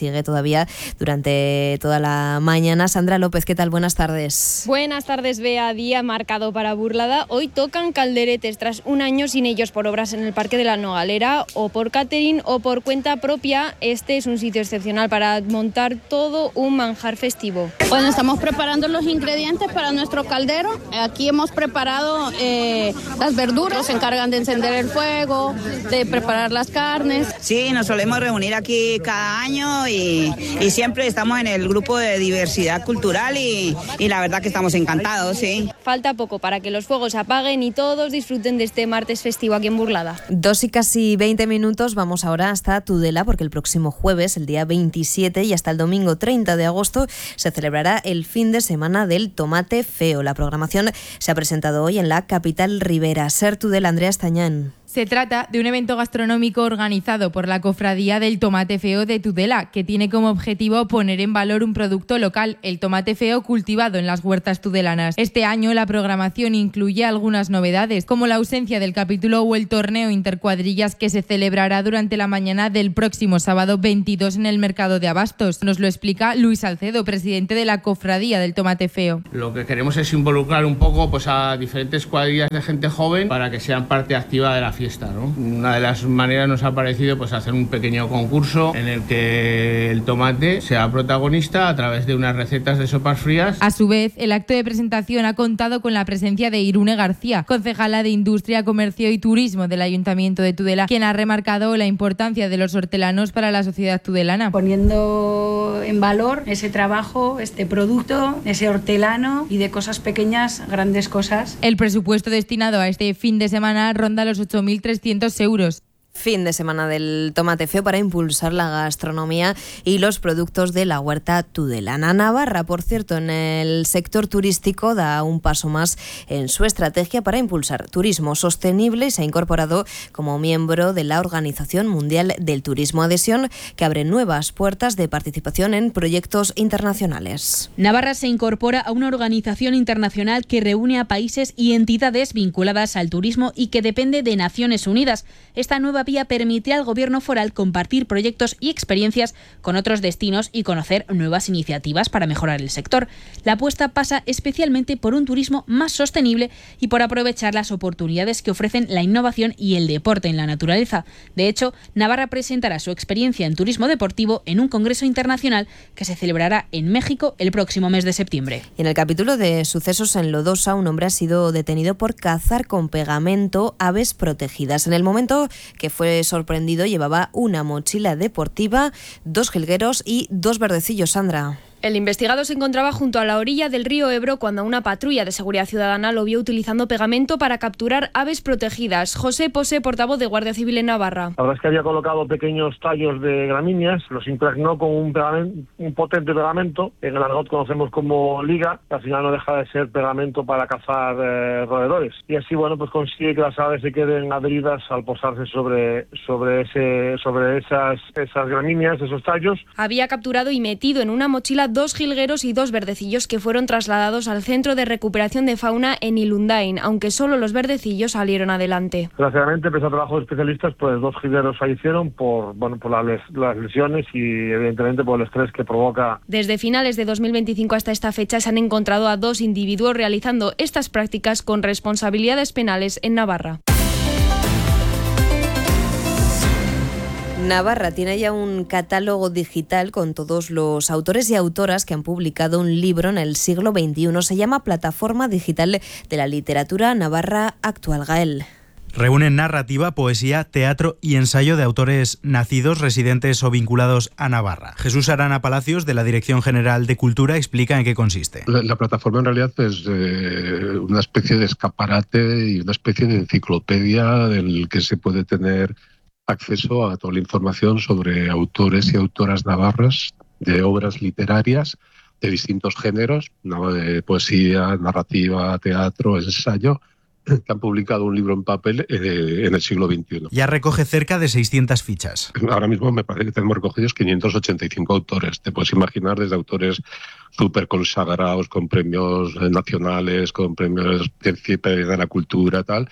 todavía durante toda la mañana. Sandra López, ¿qué tal? Buenas tardes. Buenas tardes, Bea. Día marcado para Burlada. Hoy tocan calderetes tras un año sin ellos por obras en el Parque de la Nogalera o por catering o por cuenta propia. Este es un sitio excepcional para montar todo un manjar festivo. Bueno, estamos preparando los ingredientes para nuestro caldero. Aquí hemos preparado eh, las verduras, se encargan de encender el fuego, de preparar las carnes. Sí, nos solemos reunir aquí cada año y, y siempre estamos en el grupo de diversidad cultural y, y la verdad que estamos encantados, sí. Falta poco para que los fuegos se apaguen y todos disfruten de este martes festivo aquí en Burlada. Dos y casi veinte minutos, vamos ahora hasta Tudela porque el próximo jueves, el día veintisiete y hasta el domingo treinta de agosto se celebrará el fin de semana del tomate feo. La programación se ha presentado hoy en la capital ribera. Ser Tudela, Andrea Estañán. Se trata de un evento gastronómico organizado por la Cofradía del Tomate Feo de Tudela, que tiene como objetivo poner en valor un producto local, el tomate feo cultivado en las huertas tudelanas. Este año la programación incluye algunas novedades, como la ausencia del capítulo o el torneo intercuadrillas que se celebrará durante la mañana del próximo sábado veintidós en el Mercado de Abastos. Nos lo explica Luis Salcedo, presidente de la Cofradía del Tomate Feo. Lo que queremos es involucrar un poco pues, a diferentes cuadrillas de gente joven para que sean parte activa de la fiesta. ¿no? Una de las maneras nos ha parecido pues, hacer un pequeño concurso en el que el tomate sea protagonista a través de unas recetas de sopas frías. A su vez, el acto de presentación ha contado con la presencia de Irune García, concejala de Industria, Comercio y Turismo del Ayuntamiento de Tudela, quien ha remarcado la importancia de los hortelanos para la sociedad tudelana. Poniendo en valor ese trabajo, este producto, ese hortelano y de cosas pequeñas, grandes cosas. El presupuesto destinado a este fin de semana ronda los ocho mil trescientos euros. Fin de semana del tomate feo para impulsar la gastronomía y los productos de la huerta tudelana. Navarra, por cierto, en el sector turístico da un paso más en su estrategia para impulsar turismo sostenible y se ha incorporado como miembro de la Organización Mundial del Turismo, adhesión que abre nuevas puertas de participación en proyectos internacionales. Navarra se incorpora a una organización internacional que reúne a países y entidades vinculadas al turismo y que depende de Naciones Unidas. Esta nueva vía permite al gobierno foral compartir proyectos y experiencias con otros destinos y conocer nuevas iniciativas para mejorar el sector. La apuesta pasa especialmente por un turismo más sostenible y por aprovechar las oportunidades que ofrecen la innovación y el deporte en la naturaleza. De hecho, Navarra presentará su experiencia en turismo deportivo en un congreso internacional que se celebrará en México el próximo mes de septiembre. Y en el capítulo de sucesos en Lodosa, un hombre ha sido detenido por cazar con pegamento aves protegidas. En el momento que fue sorprendido llevaba una mochila deportiva, dos jilgueros y dos verdecillos, Sandra. El investigado se encontraba junto a la orilla del río Ebro cuando una patrulla de seguridad ciudadana lo vio utilizando pegamento para capturar aves protegidas. José Pose, portavoz de Guardia Civil en Navarra. La verdad es que había colocado pequeños tallos de gramíneas, los impregnó con un, pegamento, un potente pegamento, en el argot conocemos como liga, que al final no deja de ser pegamento para cazar eh, roedores. Y así, bueno, pues consigue que las aves se queden adheridas al posarse sobre, sobre, ese, sobre esas, esas gramíneas, esos tallos. Había capturado y metido en una mochila dos jilgueros y dos verdecillos que fueron trasladados al Centro de Recuperación de Fauna en Ilundain, aunque solo los verdecillos salieron adelante. Desgraciadamente, pese a trabajo de especialistas, pues dos jilgueros fallecieron por, bueno, por las, les, las lesiones y evidentemente por el estrés que provoca. Desde finales de dos mil veinticinco hasta esta fecha se han encontrado a dos individuos realizando estas prácticas con responsabilidades penales en Navarra. Navarra tiene ya un catálogo digital con todos los autores y autoras que han publicado un libro en el siglo veintiuno. Se llama Plataforma Digital de la Literatura Navarra Actual. Gael. Reúnen narrativa, poesía, teatro y ensayo de autores nacidos, residentes o vinculados a Navarra. Jesús Arana Palacios, de la Dirección General de Cultura, explica en qué consiste. La, la plataforma en realidad es eh, una especie de escaparate y una especie de enciclopedia del que se puede tener acceso a toda la información sobre autores y autoras navarras de obras literarias de distintos géneros, de poesía, narrativa, teatro, ensayo, que han publicado un libro en papel eh, en el siglo veintiuno. Ya recoge cerca de seiscientas fichas. Ahora mismo me parece que tenemos recogidos quinientos ochenta y cinco autores. Te puedes imaginar desde autores súper consagrados, con premios nacionales, con premios de la cultura, tal,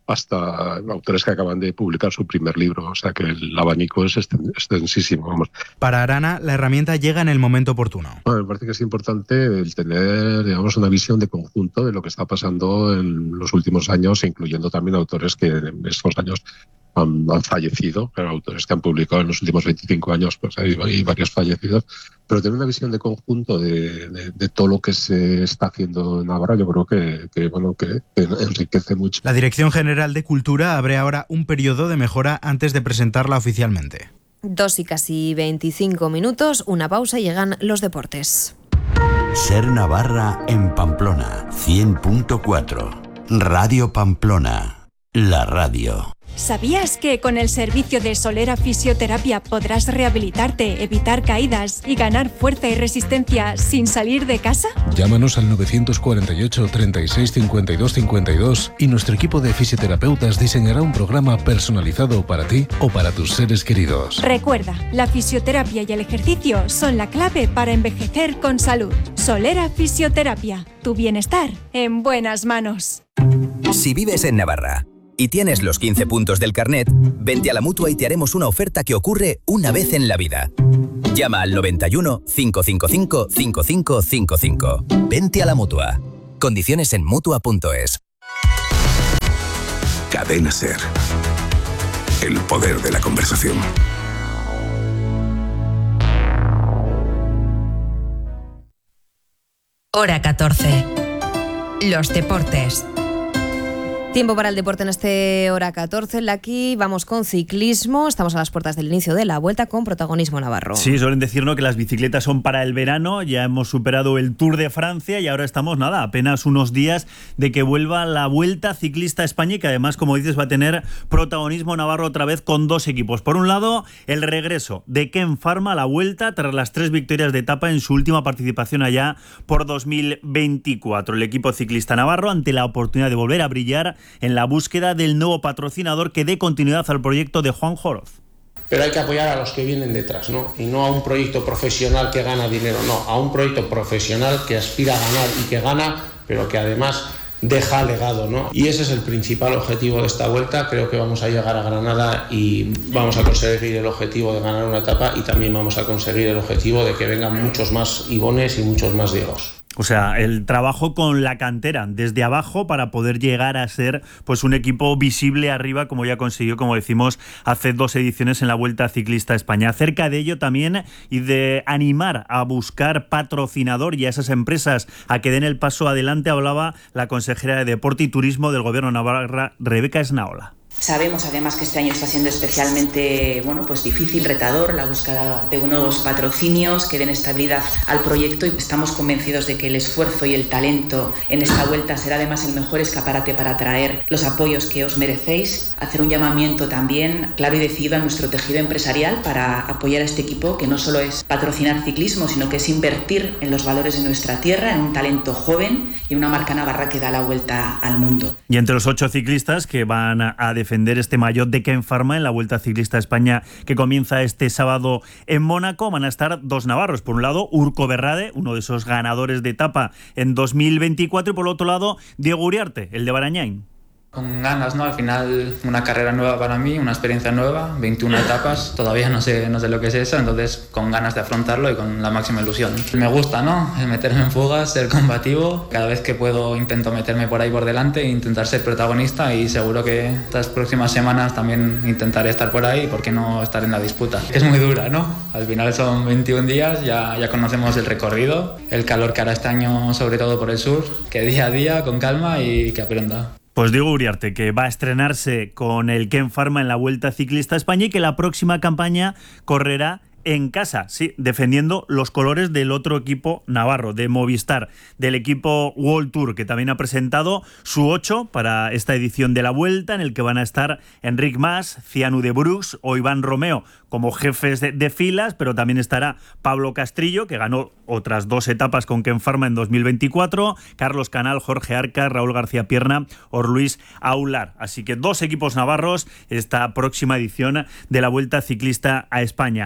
hasta autores que acaban de publicar su primer libro, o sea que el abanico es extensísimo, vamos. Para Arana, la herramienta llega en el momento oportuno. Bueno, me parece que es importante el tener, digamos, una visión de conjunto de lo que está pasando en los últimos años, incluyendo también autores que en estos años han, han fallecido, pero autores que han publicado en los últimos veinticinco años, pues hay, hay varios fallecidos, pero tener una visión de conjunto de, de, de todo lo que se está haciendo en Navarra, yo creo que, que, bueno, que, que enriquece mucho. La Dirección General de Cultura abre ahora un periodo de mejora antes de presentarla oficialmente. Dos y casi veinticinco minutos, una pausa y llegan los deportes. Ser Navarra en Pamplona, cien punto cuatro. Radio Pamplona, la radio. ¿Sabías que con el servicio de Solera Fisioterapia podrás rehabilitarte, evitar caídas y ganar fuerza y resistencia sin salir de casa? Llámanos al nueve cuatro ocho, treinta y seis, cincuenta y dos, cincuenta y dos y nuestro equipo de fisioterapeutas diseñará un programa personalizado para ti o para tus seres queridos. Recuerda, la fisioterapia y el ejercicio son la clave para envejecer con salud. Solera Fisioterapia, tu bienestar en buenas manos. Si vives en Navarra y tienes los quince puntos del carnet, vente a la Mutua y te haremos una oferta que ocurre una vez en la vida. Llama al noventa y uno, cinco cinco cinco, cinco cinco cinco cinco. Vente a la Mutua. Condiciones en Mutua punto es. Cadena SER. El poder de la conversación. Hora catorce. Los deportes. Tiempo para el deporte en este hora catorce. Aquí vamos con ciclismo. Estamos a las puertas del inicio de la Vuelta con protagonismo navarro. Sí, suelen decirnos que las bicicletas son para el verano. Ya hemos superado el Tour de Francia y ahora estamos, nada, apenas unos días de que vuelva la Vuelta Ciclista a España y que además, como dices, va a tener protagonismo navarro otra vez con dos equipos. Por un lado, el regreso de Ken Pharma a la Vuelta tras las tres victorias de etapa en su última participación allá por dos mil veinticuatro. El equipo ciclista navarro ante la oportunidad de volver a brillar en la búsqueda del nuevo patrocinador que dé continuidad al proyecto de Juan Joroz. Pero hay que apoyar a los que vienen detrás, ¿no? Y no a un proyecto profesional que gana dinero, no, a un proyecto profesional que aspira a ganar y que gana, pero que además deja legado, ¿no? Y ese es el principal objetivo de esta vuelta. Creo que vamos a llegar a Granada y vamos a conseguir el objetivo de ganar una etapa y también vamos a conseguir el objetivo de que vengan muchos más Ivones y muchos más Diegos. O sea, el trabajo con la cantera desde abajo para poder llegar a ser pues un equipo visible arriba, como ya consiguió, como decimos, hace dos ediciones en la Vuelta Ciclista a España. Acerca de ello también y de animar a buscar patrocinador y a esas empresas a que den el paso adelante, hablaba la consejera de Deporte y Turismo del Gobierno de Navarra, Rebeca Esnaola. Sabemos además que este año está siendo especialmente bueno, pues difícil, retador, la búsqueda de unos patrocinios que den estabilidad al proyecto y estamos convencidos de que el esfuerzo y el talento en esta vuelta será además el mejor escaparate para atraer los apoyos que os merecéis. Hacer un llamamiento también claro y decidido a nuestro tejido empresarial para apoyar a este equipo que no solo es patrocinar ciclismo, sino que es invertir en los valores de nuestra tierra, en un talento joven y una marca navarra que da la vuelta al mundo. Y entre los ocho ciclistas que van a defender defender este maillot de Ken Pharma en la Vuelta Ciclista a España que comienza este sábado en Mónaco, van a estar dos navarros. Por un lado, Urco Berrade, uno de esos ganadores de etapa en dos mil veinticuatro, y por otro lado, Diego Uriarte, el de Barañáin. Con ganas, ¿no? Al final una carrera nueva para mí, una experiencia nueva, veintiuna etapas, todavía no sé, no sé lo que es eso, entonces con ganas de afrontarlo y con la máxima ilusión. Me gusta, ¿no? Meterme en fugas, ser combativo, cada vez que puedo intento meterme por ahí por delante e intentar ser protagonista y seguro que estas próximas semanas también intentaré estar por ahí, ¿por qué no estar en la disputa? Es muy dura, ¿no? Al final son veintiún días, ya, ya conocemos el recorrido, el calor que hará este año sobre todo por el sur, que día a día, con calma y que aprenda. Pues Diego Uriarte, que va a estrenarse con el Ken Pharma en la Vuelta Ciclista a España y que la próxima campaña correrá en casa, sí, defendiendo los colores del otro equipo navarro, de Movistar, del equipo World Tour, que también ha presentado su ocho para esta edición de la Vuelta, en el que van a estar Enric Mas, Cianu de Brux o Iván Romeo como jefes de, de filas, pero también estará Pablo Castrillo, que ganó otras dos etapas con Ken Pharma en dos mil veinticuatro, Carlos Canal, Jorge Arca, Raúl García Pierna o Luis Aular. Así que dos equipos navarros esta próxima edición de la Vuelta Ciclista a España. Y en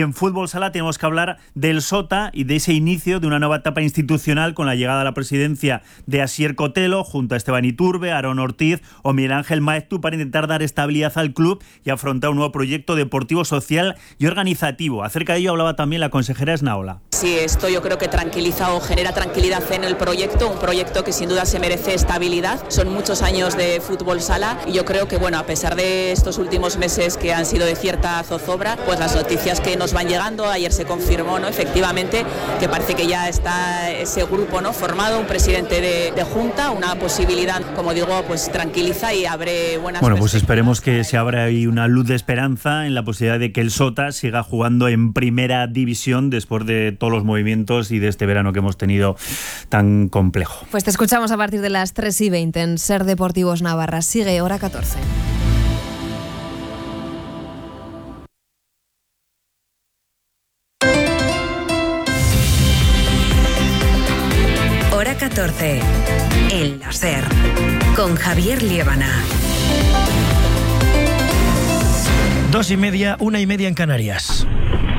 en Fútbol Sala tenemos que hablar del Sota y de ese inicio de una nueva etapa institucional con la llegada a la presidencia de Asier Cotelo junto a Esteban Iturbe, Aarón Ortiz o Miguel Ángel Maeztu para intentar dar estabilidad al club y afrontar un nuevo proyecto deportivo, social y organizativo. Acerca de ello hablaba también la consejera Esnaola. Sí, esto yo creo que tranquiliza o genera tranquilidad en el proyecto, un proyecto que sin duda se merece estabilidad. Son muchos años de Fútbol Sala y yo creo que, bueno, a pesar de estos últimos meses que han sido de cierta zozobra, pues las noticias que nos van llegando, ayer se confirmó, ¿no?, efectivamente, que parece que ya está ese grupo, ¿no?, formado, un presidente de, de junta, una posibilidad, como digo, pues tranquiliza y abre buenas. Bueno, pues esperemos que se abra ahí una luz de esperanza en la posibilidad de que el Sota siga jugando en primera división después de todos los movimientos y de este verano que hemos tenido tan complejo. Pues te escuchamos a partir de las tres y veinte en Ser Deportivos Navarra. Sigue Hora catorce. Hora catorce, en la Ser, con Javier Liébana. Dos y media, una y media en Canarias.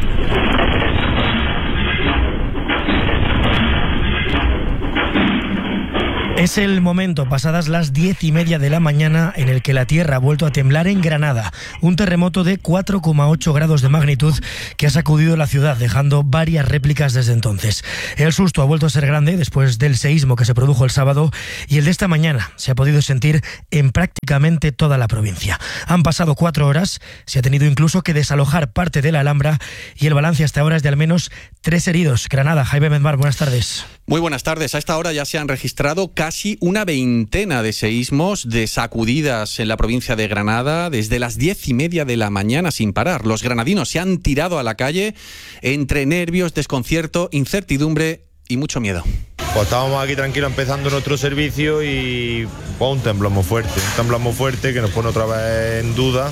Es el momento, pasadas las diez y media de la mañana, en el que la tierra ha vuelto a temblar en Granada. Un terremoto de cuatro coma ocho grados de magnitud que ha sacudido la ciudad, dejando varias réplicas desde entonces. El susto ha vuelto a ser grande después del seísmo que se produjo el sábado, y el de esta mañana se ha podido sentir en prácticamente toda la provincia. Han pasado cuatro horas, se ha tenido incluso que desalojar parte de la Alhambra, y el balance hasta ahora es de al menos tres heridos. Granada, Jaime Benmar, buenas tardes. Muy buenas tardes. A esta hora ya se han registrado casi una veintena de seísmos, de sacudidas en la provincia de Granada, desde las diez y media de la mañana sin parar. Los granadinos se han tirado a la calle entre nervios, desconcierto, incertidumbre y mucho miedo. Pues estábamos aquí tranquilos empezando nuestro servicio y pues, un temblor muy fuerte, un temblor muy fuerte que nos pone otra vez en duda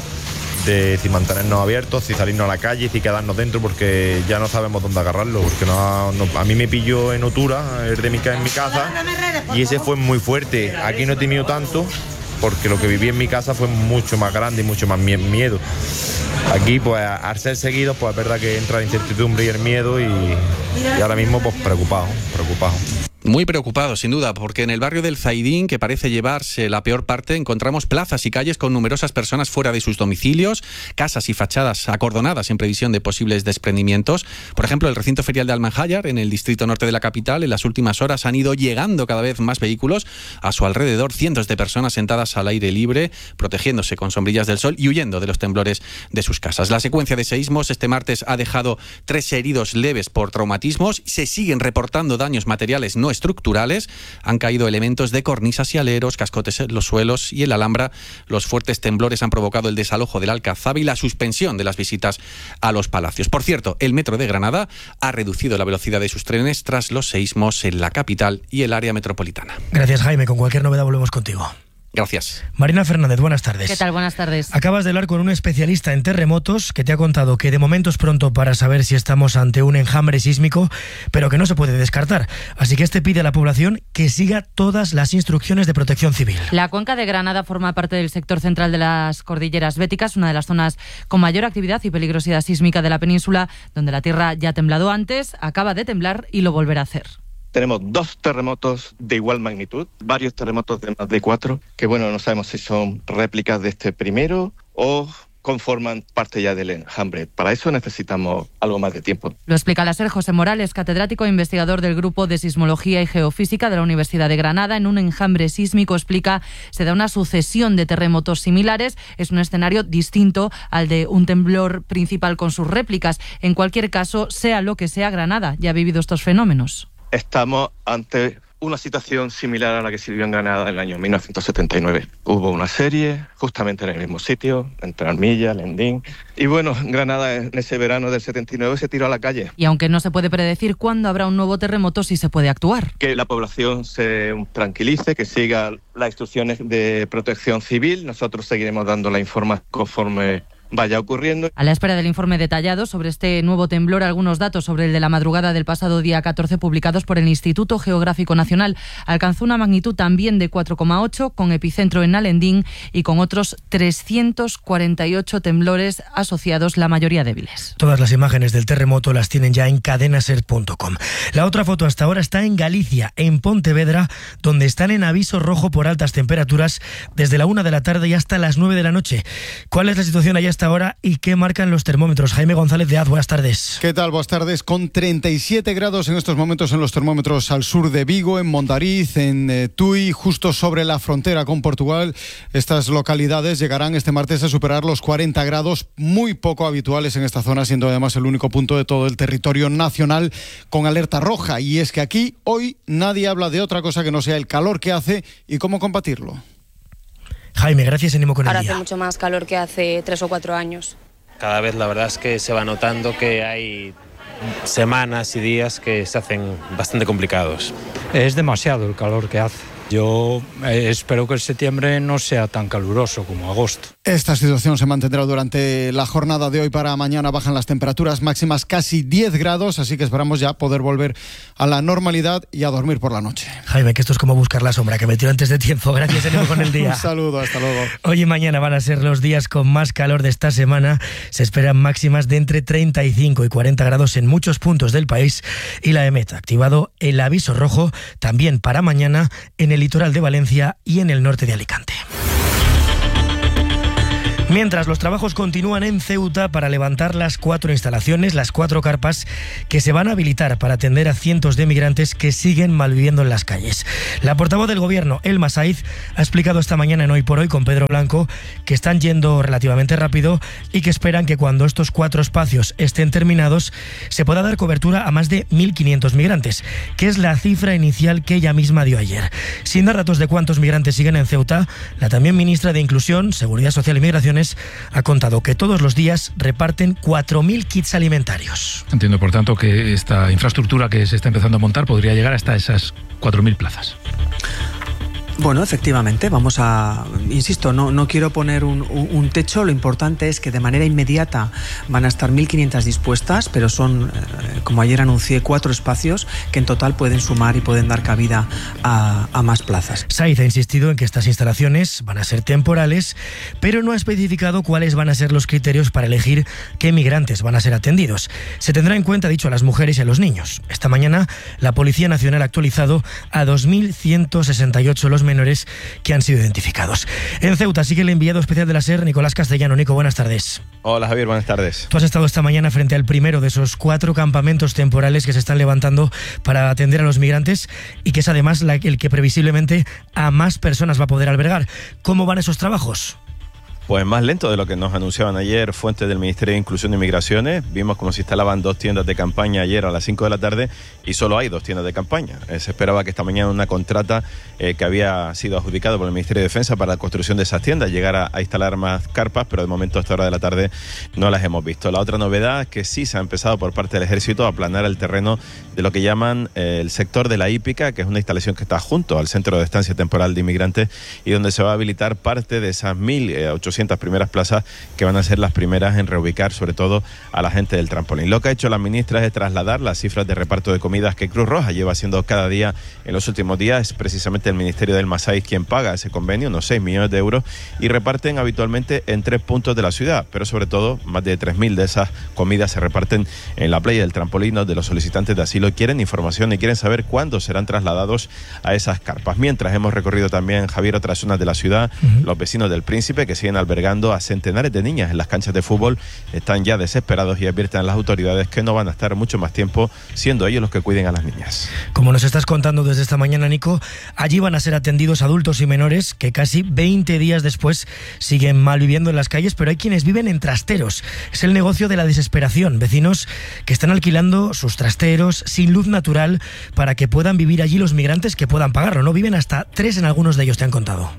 de si mantenernos abiertos, si salirnos a la calle, si quedarnos dentro, porque ya no sabemos dónde agarrarlo, porque no, no, a mí me pilló en Otura, el de mi, en mi casa, y ese fue muy fuerte. Aquí no he temido tanto, porque lo que viví en mi casa fue mucho más grande y mucho más miedo. Aquí, pues, al ser seguidos, pues es verdad que entra la incertidumbre y el miedo, y, y ahora mismo, pues, preocupado, preocupado. Muy preocupado, sin duda, porque en el barrio del Zaidín, que parece llevarse la peor parte, encontramos plazas y calles con numerosas personas fuera de sus domicilios, casas y fachadas acordonadas en previsión de posibles desprendimientos. Por ejemplo, el recinto ferial de Almanjayar, en el distrito norte de la capital, en las últimas horas han ido llegando cada vez más vehículos. A su alrededor, cientos de personas sentadas al aire libre, protegiéndose con sombrillas del sol y huyendo de los temblores de sus casas. La secuencia de seísmos este martes ha dejado tres heridos leves por traumatismos. Se siguen reportando daños materiales no estructurales. Han caído elementos de cornisas y aleros, cascotes en los suelos y en la Alhambra. Los fuertes temblores han provocado el desalojo del Alcazaba y la suspensión de las visitas a los palacios. Por cierto, el metro de Granada ha reducido la velocidad de sus trenes tras los seísmos en la capital y el área metropolitana. Gracias, Jaime. Con cualquier novedad volvemos contigo. Gracias. Marina Fernández, buenas tardes. ¿Qué tal? Buenas tardes. Acabas de hablar con un especialista en terremotos que te ha contado que de momento es pronto para saber si estamos ante un enjambre sísmico, pero que no se puede descartar. Así que este pide a la población que siga todas las instrucciones de protección civil. La cuenca de Granada forma parte del sector central de las cordilleras béticas, una de las zonas con mayor actividad y peligrosidad sísmica de la península, donde la tierra ya ha temblado antes, acaba de temblar y lo volverá a hacer. Tenemos dos terremotos de igual magnitud, varios terremotos de más de cuatro, que bueno, no sabemos si son réplicas de este primero o conforman parte ya del enjambre. Para eso necesitamos algo más de tiempo. Lo explica la SER José Morales, catedrático e investigador del Grupo de Sismología y Geofísica de la Universidad de Granada. En un enjambre sísmico, explica, se da una sucesión de terremotos similares. Es un escenario distinto al de un temblor principal con sus réplicas. En cualquier caso, sea lo que sea, Granada ya ha vivido estos fenómenos. Estamos ante una situación similar a la que se vivió en Granada en el año mil novecientos setenta y nueve. Hubo una serie justamente en el mismo sitio, entre Armilla, Lendín. Y bueno, Granada en ese verano del setenta y nueve se tiró a la calle. Y aunque no se puede predecir cuándo habrá un nuevo terremoto, sí se puede actuar. Que la población se tranquilice, que siga las instrucciones de protección civil. Nosotros seguiremos dando la información conforme vaya ocurriendo. A la espera del informe detallado sobre este nuevo temblor, algunos datos sobre el de la madrugada del pasado día catorce publicados por el Instituto Geográfico Nacional. Alcanzó una magnitud también de cuatro coma ocho, con epicentro en Alendín y con otros trescientos cuarenta y ocho temblores asociados, la mayoría débiles. Todas las imágenes del terremoto las tienen ya en cadenaser punto com. La otra foto hasta ahora está en Galicia, en Pontevedra, donde están en aviso rojo por altas temperaturas desde la una de la tarde y hasta las nueve de la noche. ¿Cuál es la situación allá hasta ahora y qué marcan los termómetros? Jaime González de Az, buenas tardes. ¿Qué tal? Buenas tardes. Con treinta y siete grados en estos momentos en los termómetros al sur de Vigo, en Mondariz, en eh, Tui, justo sobre la frontera con Portugal. Estas localidades llegarán este martes a superar los cuarenta grados, muy poco habituales en esta zona, siendo además el único punto de todo el territorio nacional con alerta roja. Y es que aquí hoy nadie habla de otra cosa que no sea el calor que hace y cómo combatirlo. Jaime, gracias, ánimo con el Ahora día. hace mucho más calor que hace tres o cuatro años. Cada vez la verdad es que se va notando que hay semanas y días que se hacen bastante complicados. Es demasiado el calor que hace. Yo eh, espero que el septiembre no sea tan caluroso como agosto. Esta situación se mantendrá durante la jornada de hoy. Para mañana bajan las temperaturas máximas casi diez grados, así que esperamos ya poder volver a la normalidad y a dormir por la noche. Jaime, que esto es como buscar la sombra, que me tiro antes de tiempo. Gracias, ánimo con el día. Un saludo, hasta luego. Hoy y mañana van a ser los días con más calor de esta semana. Se esperan máximas de entre treinta y cinco y cuarenta grados en muchos puntos del país. Y la EMET ha activado el aviso rojo también para mañana en el litoral de Valencia y en el norte de Alicante. Mientras los trabajos continúan en Ceuta para levantar las cuatro instalaciones, las cuatro carpas que se van a habilitar para atender a cientos de migrantes que siguen malviviendo en las calles. La portavoz del gobierno, Elma Saiz, ha explicado esta mañana en Hoy por Hoy con Pedro Blanco que están yendo relativamente rápido y que esperan que cuando estos cuatro espacios estén terminados se pueda dar cobertura a más de mil quinientos migrantes, que es la cifra inicial que ella misma dio ayer. Sin dar datos de cuántos migrantes siguen en Ceuta, la también ministra de Inclusión, Seguridad Social y Migraciones ha contado que todos los días reparten cuatro mil kits alimentarios. Entiendo, por tanto, que esta infraestructura que se está empezando a montar podría llegar hasta esas cuatro mil plazas. Bueno, efectivamente, vamos a, insisto, no, no quiero poner un, un, un techo, lo importante es que de manera inmediata van a estar mil quinientas dispuestas, pero son, eh, como ayer anuncié, cuatro espacios que en total pueden sumar y pueden dar cabida a, a más plazas. Saiz ha insistido en que estas instalaciones van a ser temporales, pero no ha especificado cuáles van a ser los criterios para elegir qué migrantes van a ser atendidos. Se tendrá en cuenta, dicho, a las mujeres y a los niños. Esta mañana la Policía Nacional ha actualizado a dos mil ciento sesenta y ocho los menores que han sido identificados. En Ceuta sigue el enviado especial de la SER, Nicolás Castellano. Nico, buenas tardes. Hola Javier, buenas tardes. Tú has estado esta mañana frente al primero de esos cuatro campamentos temporales que se están levantando para atender a los migrantes y que es además la, el que previsiblemente a más personas va a poder albergar. ¿Cómo van esos trabajos? Pues más lento de lo que nos anunciaban ayer fuentes del Ministerio de Inclusión y Migraciones. Vimos cómo se instalaban dos tiendas de campaña ayer a las cinco de la tarde y solo hay dos tiendas de campaña. Eh, se esperaba que esta mañana una contrata eh, que había sido adjudicada por el Ministerio de Defensa para la construcción de esas tiendas llegara a instalar más carpas, pero de momento a esta hora de la tarde no las hemos visto. La otra novedad es que sí se ha empezado por parte del Ejército a aplanar el terreno de lo que llaman eh, el sector de la hípica, que es una instalación que está junto al Centro de Estancia Temporal de Inmigrantes y donde se va a habilitar parte de esas mil ochocientas primeras plazas que van a ser las primeras en reubicar sobre todo a la gente del trampolín. Lo que ha hecho la ministra es trasladar las cifras de reparto de comidas que Cruz Roja lleva haciendo cada día en los últimos días. Es precisamente el Ministerio del Masái quien paga ese convenio, unos seis millones de euros, y reparten habitualmente en tres puntos de la ciudad, pero sobre todo más de tres mil de esas comidas se reparten en la playa del trampolín, donde los solicitantes de asilo quieren información y quieren saber cuándo serán trasladados a esas carpas. Mientras hemos recorrido también, Javier, otras zonas de la ciudad, uh-huh. Los vecinos del Príncipe, que siguen albergando a centenares de niñas en las canchas de fútbol, están ya desesperados y advierten a las autoridades que no van a estar mucho más tiempo siendo ellos los que cuiden a las niñas. Como nos estás contando desde esta mañana, Nico, allí van a ser atendidos adultos y menores que casi veinte días después siguen malviviendo en las calles, pero hay quienes viven en trasteros. Es el negocio de la desesperación. Vecinos que están alquilando sus trasteros sin luz natural para que puedan vivir allí los migrantes que puedan pagarlo. No viven hasta tres en algunos de ellos, te han contado.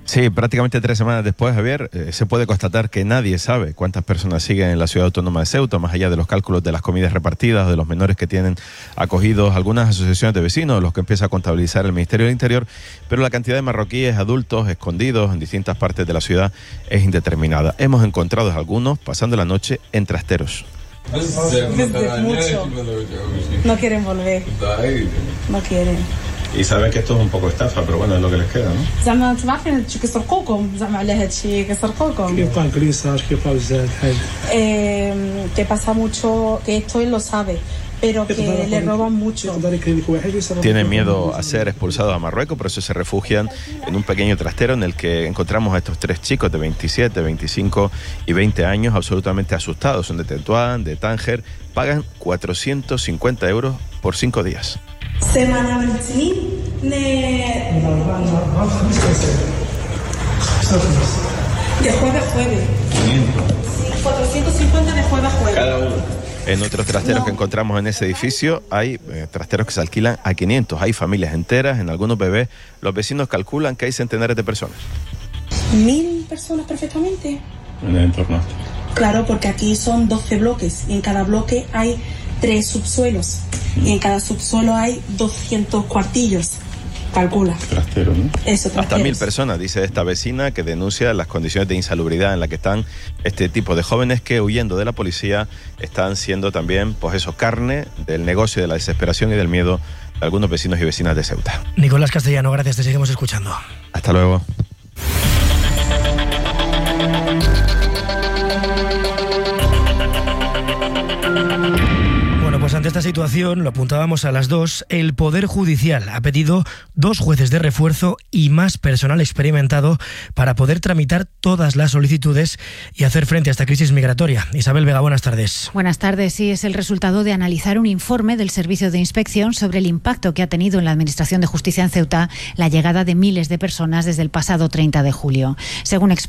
Sí, prácticamente tres semanas después, Javier, eh, se puede constatar que nadie sabe cuántas personas siguen en la ciudad autónoma de Ceuta, más allá de los cálculos de las comidas repartidas o de los menores que tienen acogidos algunas asociaciones de vecinos, los que empieza a contabilizar el Ministerio del Interior, pero la cantidad de marroquíes adultos escondidos en distintas partes de la ciudad es indeterminada. Hemos encontrado a algunos pasando la noche en trasteros. Mucho. No quieren volver. No quieren. Y saben que esto es un poco estafa, pero bueno, es lo que les queda, ¿no? زعما انتم عارفين هادشي كيسرقوكم زعما على هادشي كيسرقوكم. كيبقى كريساج كيبقى بزاف الحاجة. Eh, que pasa mucho, que esto él lo sabe, pero que le roban mucho. Tienen miedo a ser expulsados a Marruecos, por eso se refugian en un pequeño trastero en el que encontramos a estos tres chicos de veintisiete, veinticinco y veinte años absolutamente asustados. Son de Tetuán, de Tánger, pagan cuatrocientos cincuenta euros por cinco días. Semana veintisiete de jueves a jueves. cuatrocientos cincuenta de jueves a jueves. Cada uno. En otros trasteros No. que encontramos en ese edificio hay eh, trasteros que se alquilan a quinientos. Hay familias enteras, en algunos bebés. Los vecinos calculan que hay centenares de personas. Mil personas perfectamente. En el entorno. Claro, porque aquí son doce bloques y en cada bloque hay tres subsuelos y en cada subsuelo hay doscientos cuartillos. Calcula. Trastero, ¿no? Eso, Hasta trasteros. mil personas, dice esta vecina, que denuncia las condiciones de insalubridad en las que están este tipo de jóvenes que, huyendo de la policía, están siendo también, pues eso, carne del negocio de la desesperación y del miedo de algunos vecinos y vecinas de Ceuta. Nicolás Castellano, gracias, te seguimos escuchando. Hasta luego. Bueno, pues ante esta situación, lo apuntábamos a las dos, el Poder Judicial ha pedido dos jueces de refuerzo y más personal experimentado para poder tramitar todas las solicitudes y hacer frente a esta crisis migratoria. Isabel Vega, buenas tardes. Buenas tardes. Sí, es el resultado de analizar un informe del Servicio de Inspección sobre el impacto que ha tenido en la Administración de Justicia en Ceuta la llegada de miles de personas desde el pasado treinta de julio. Según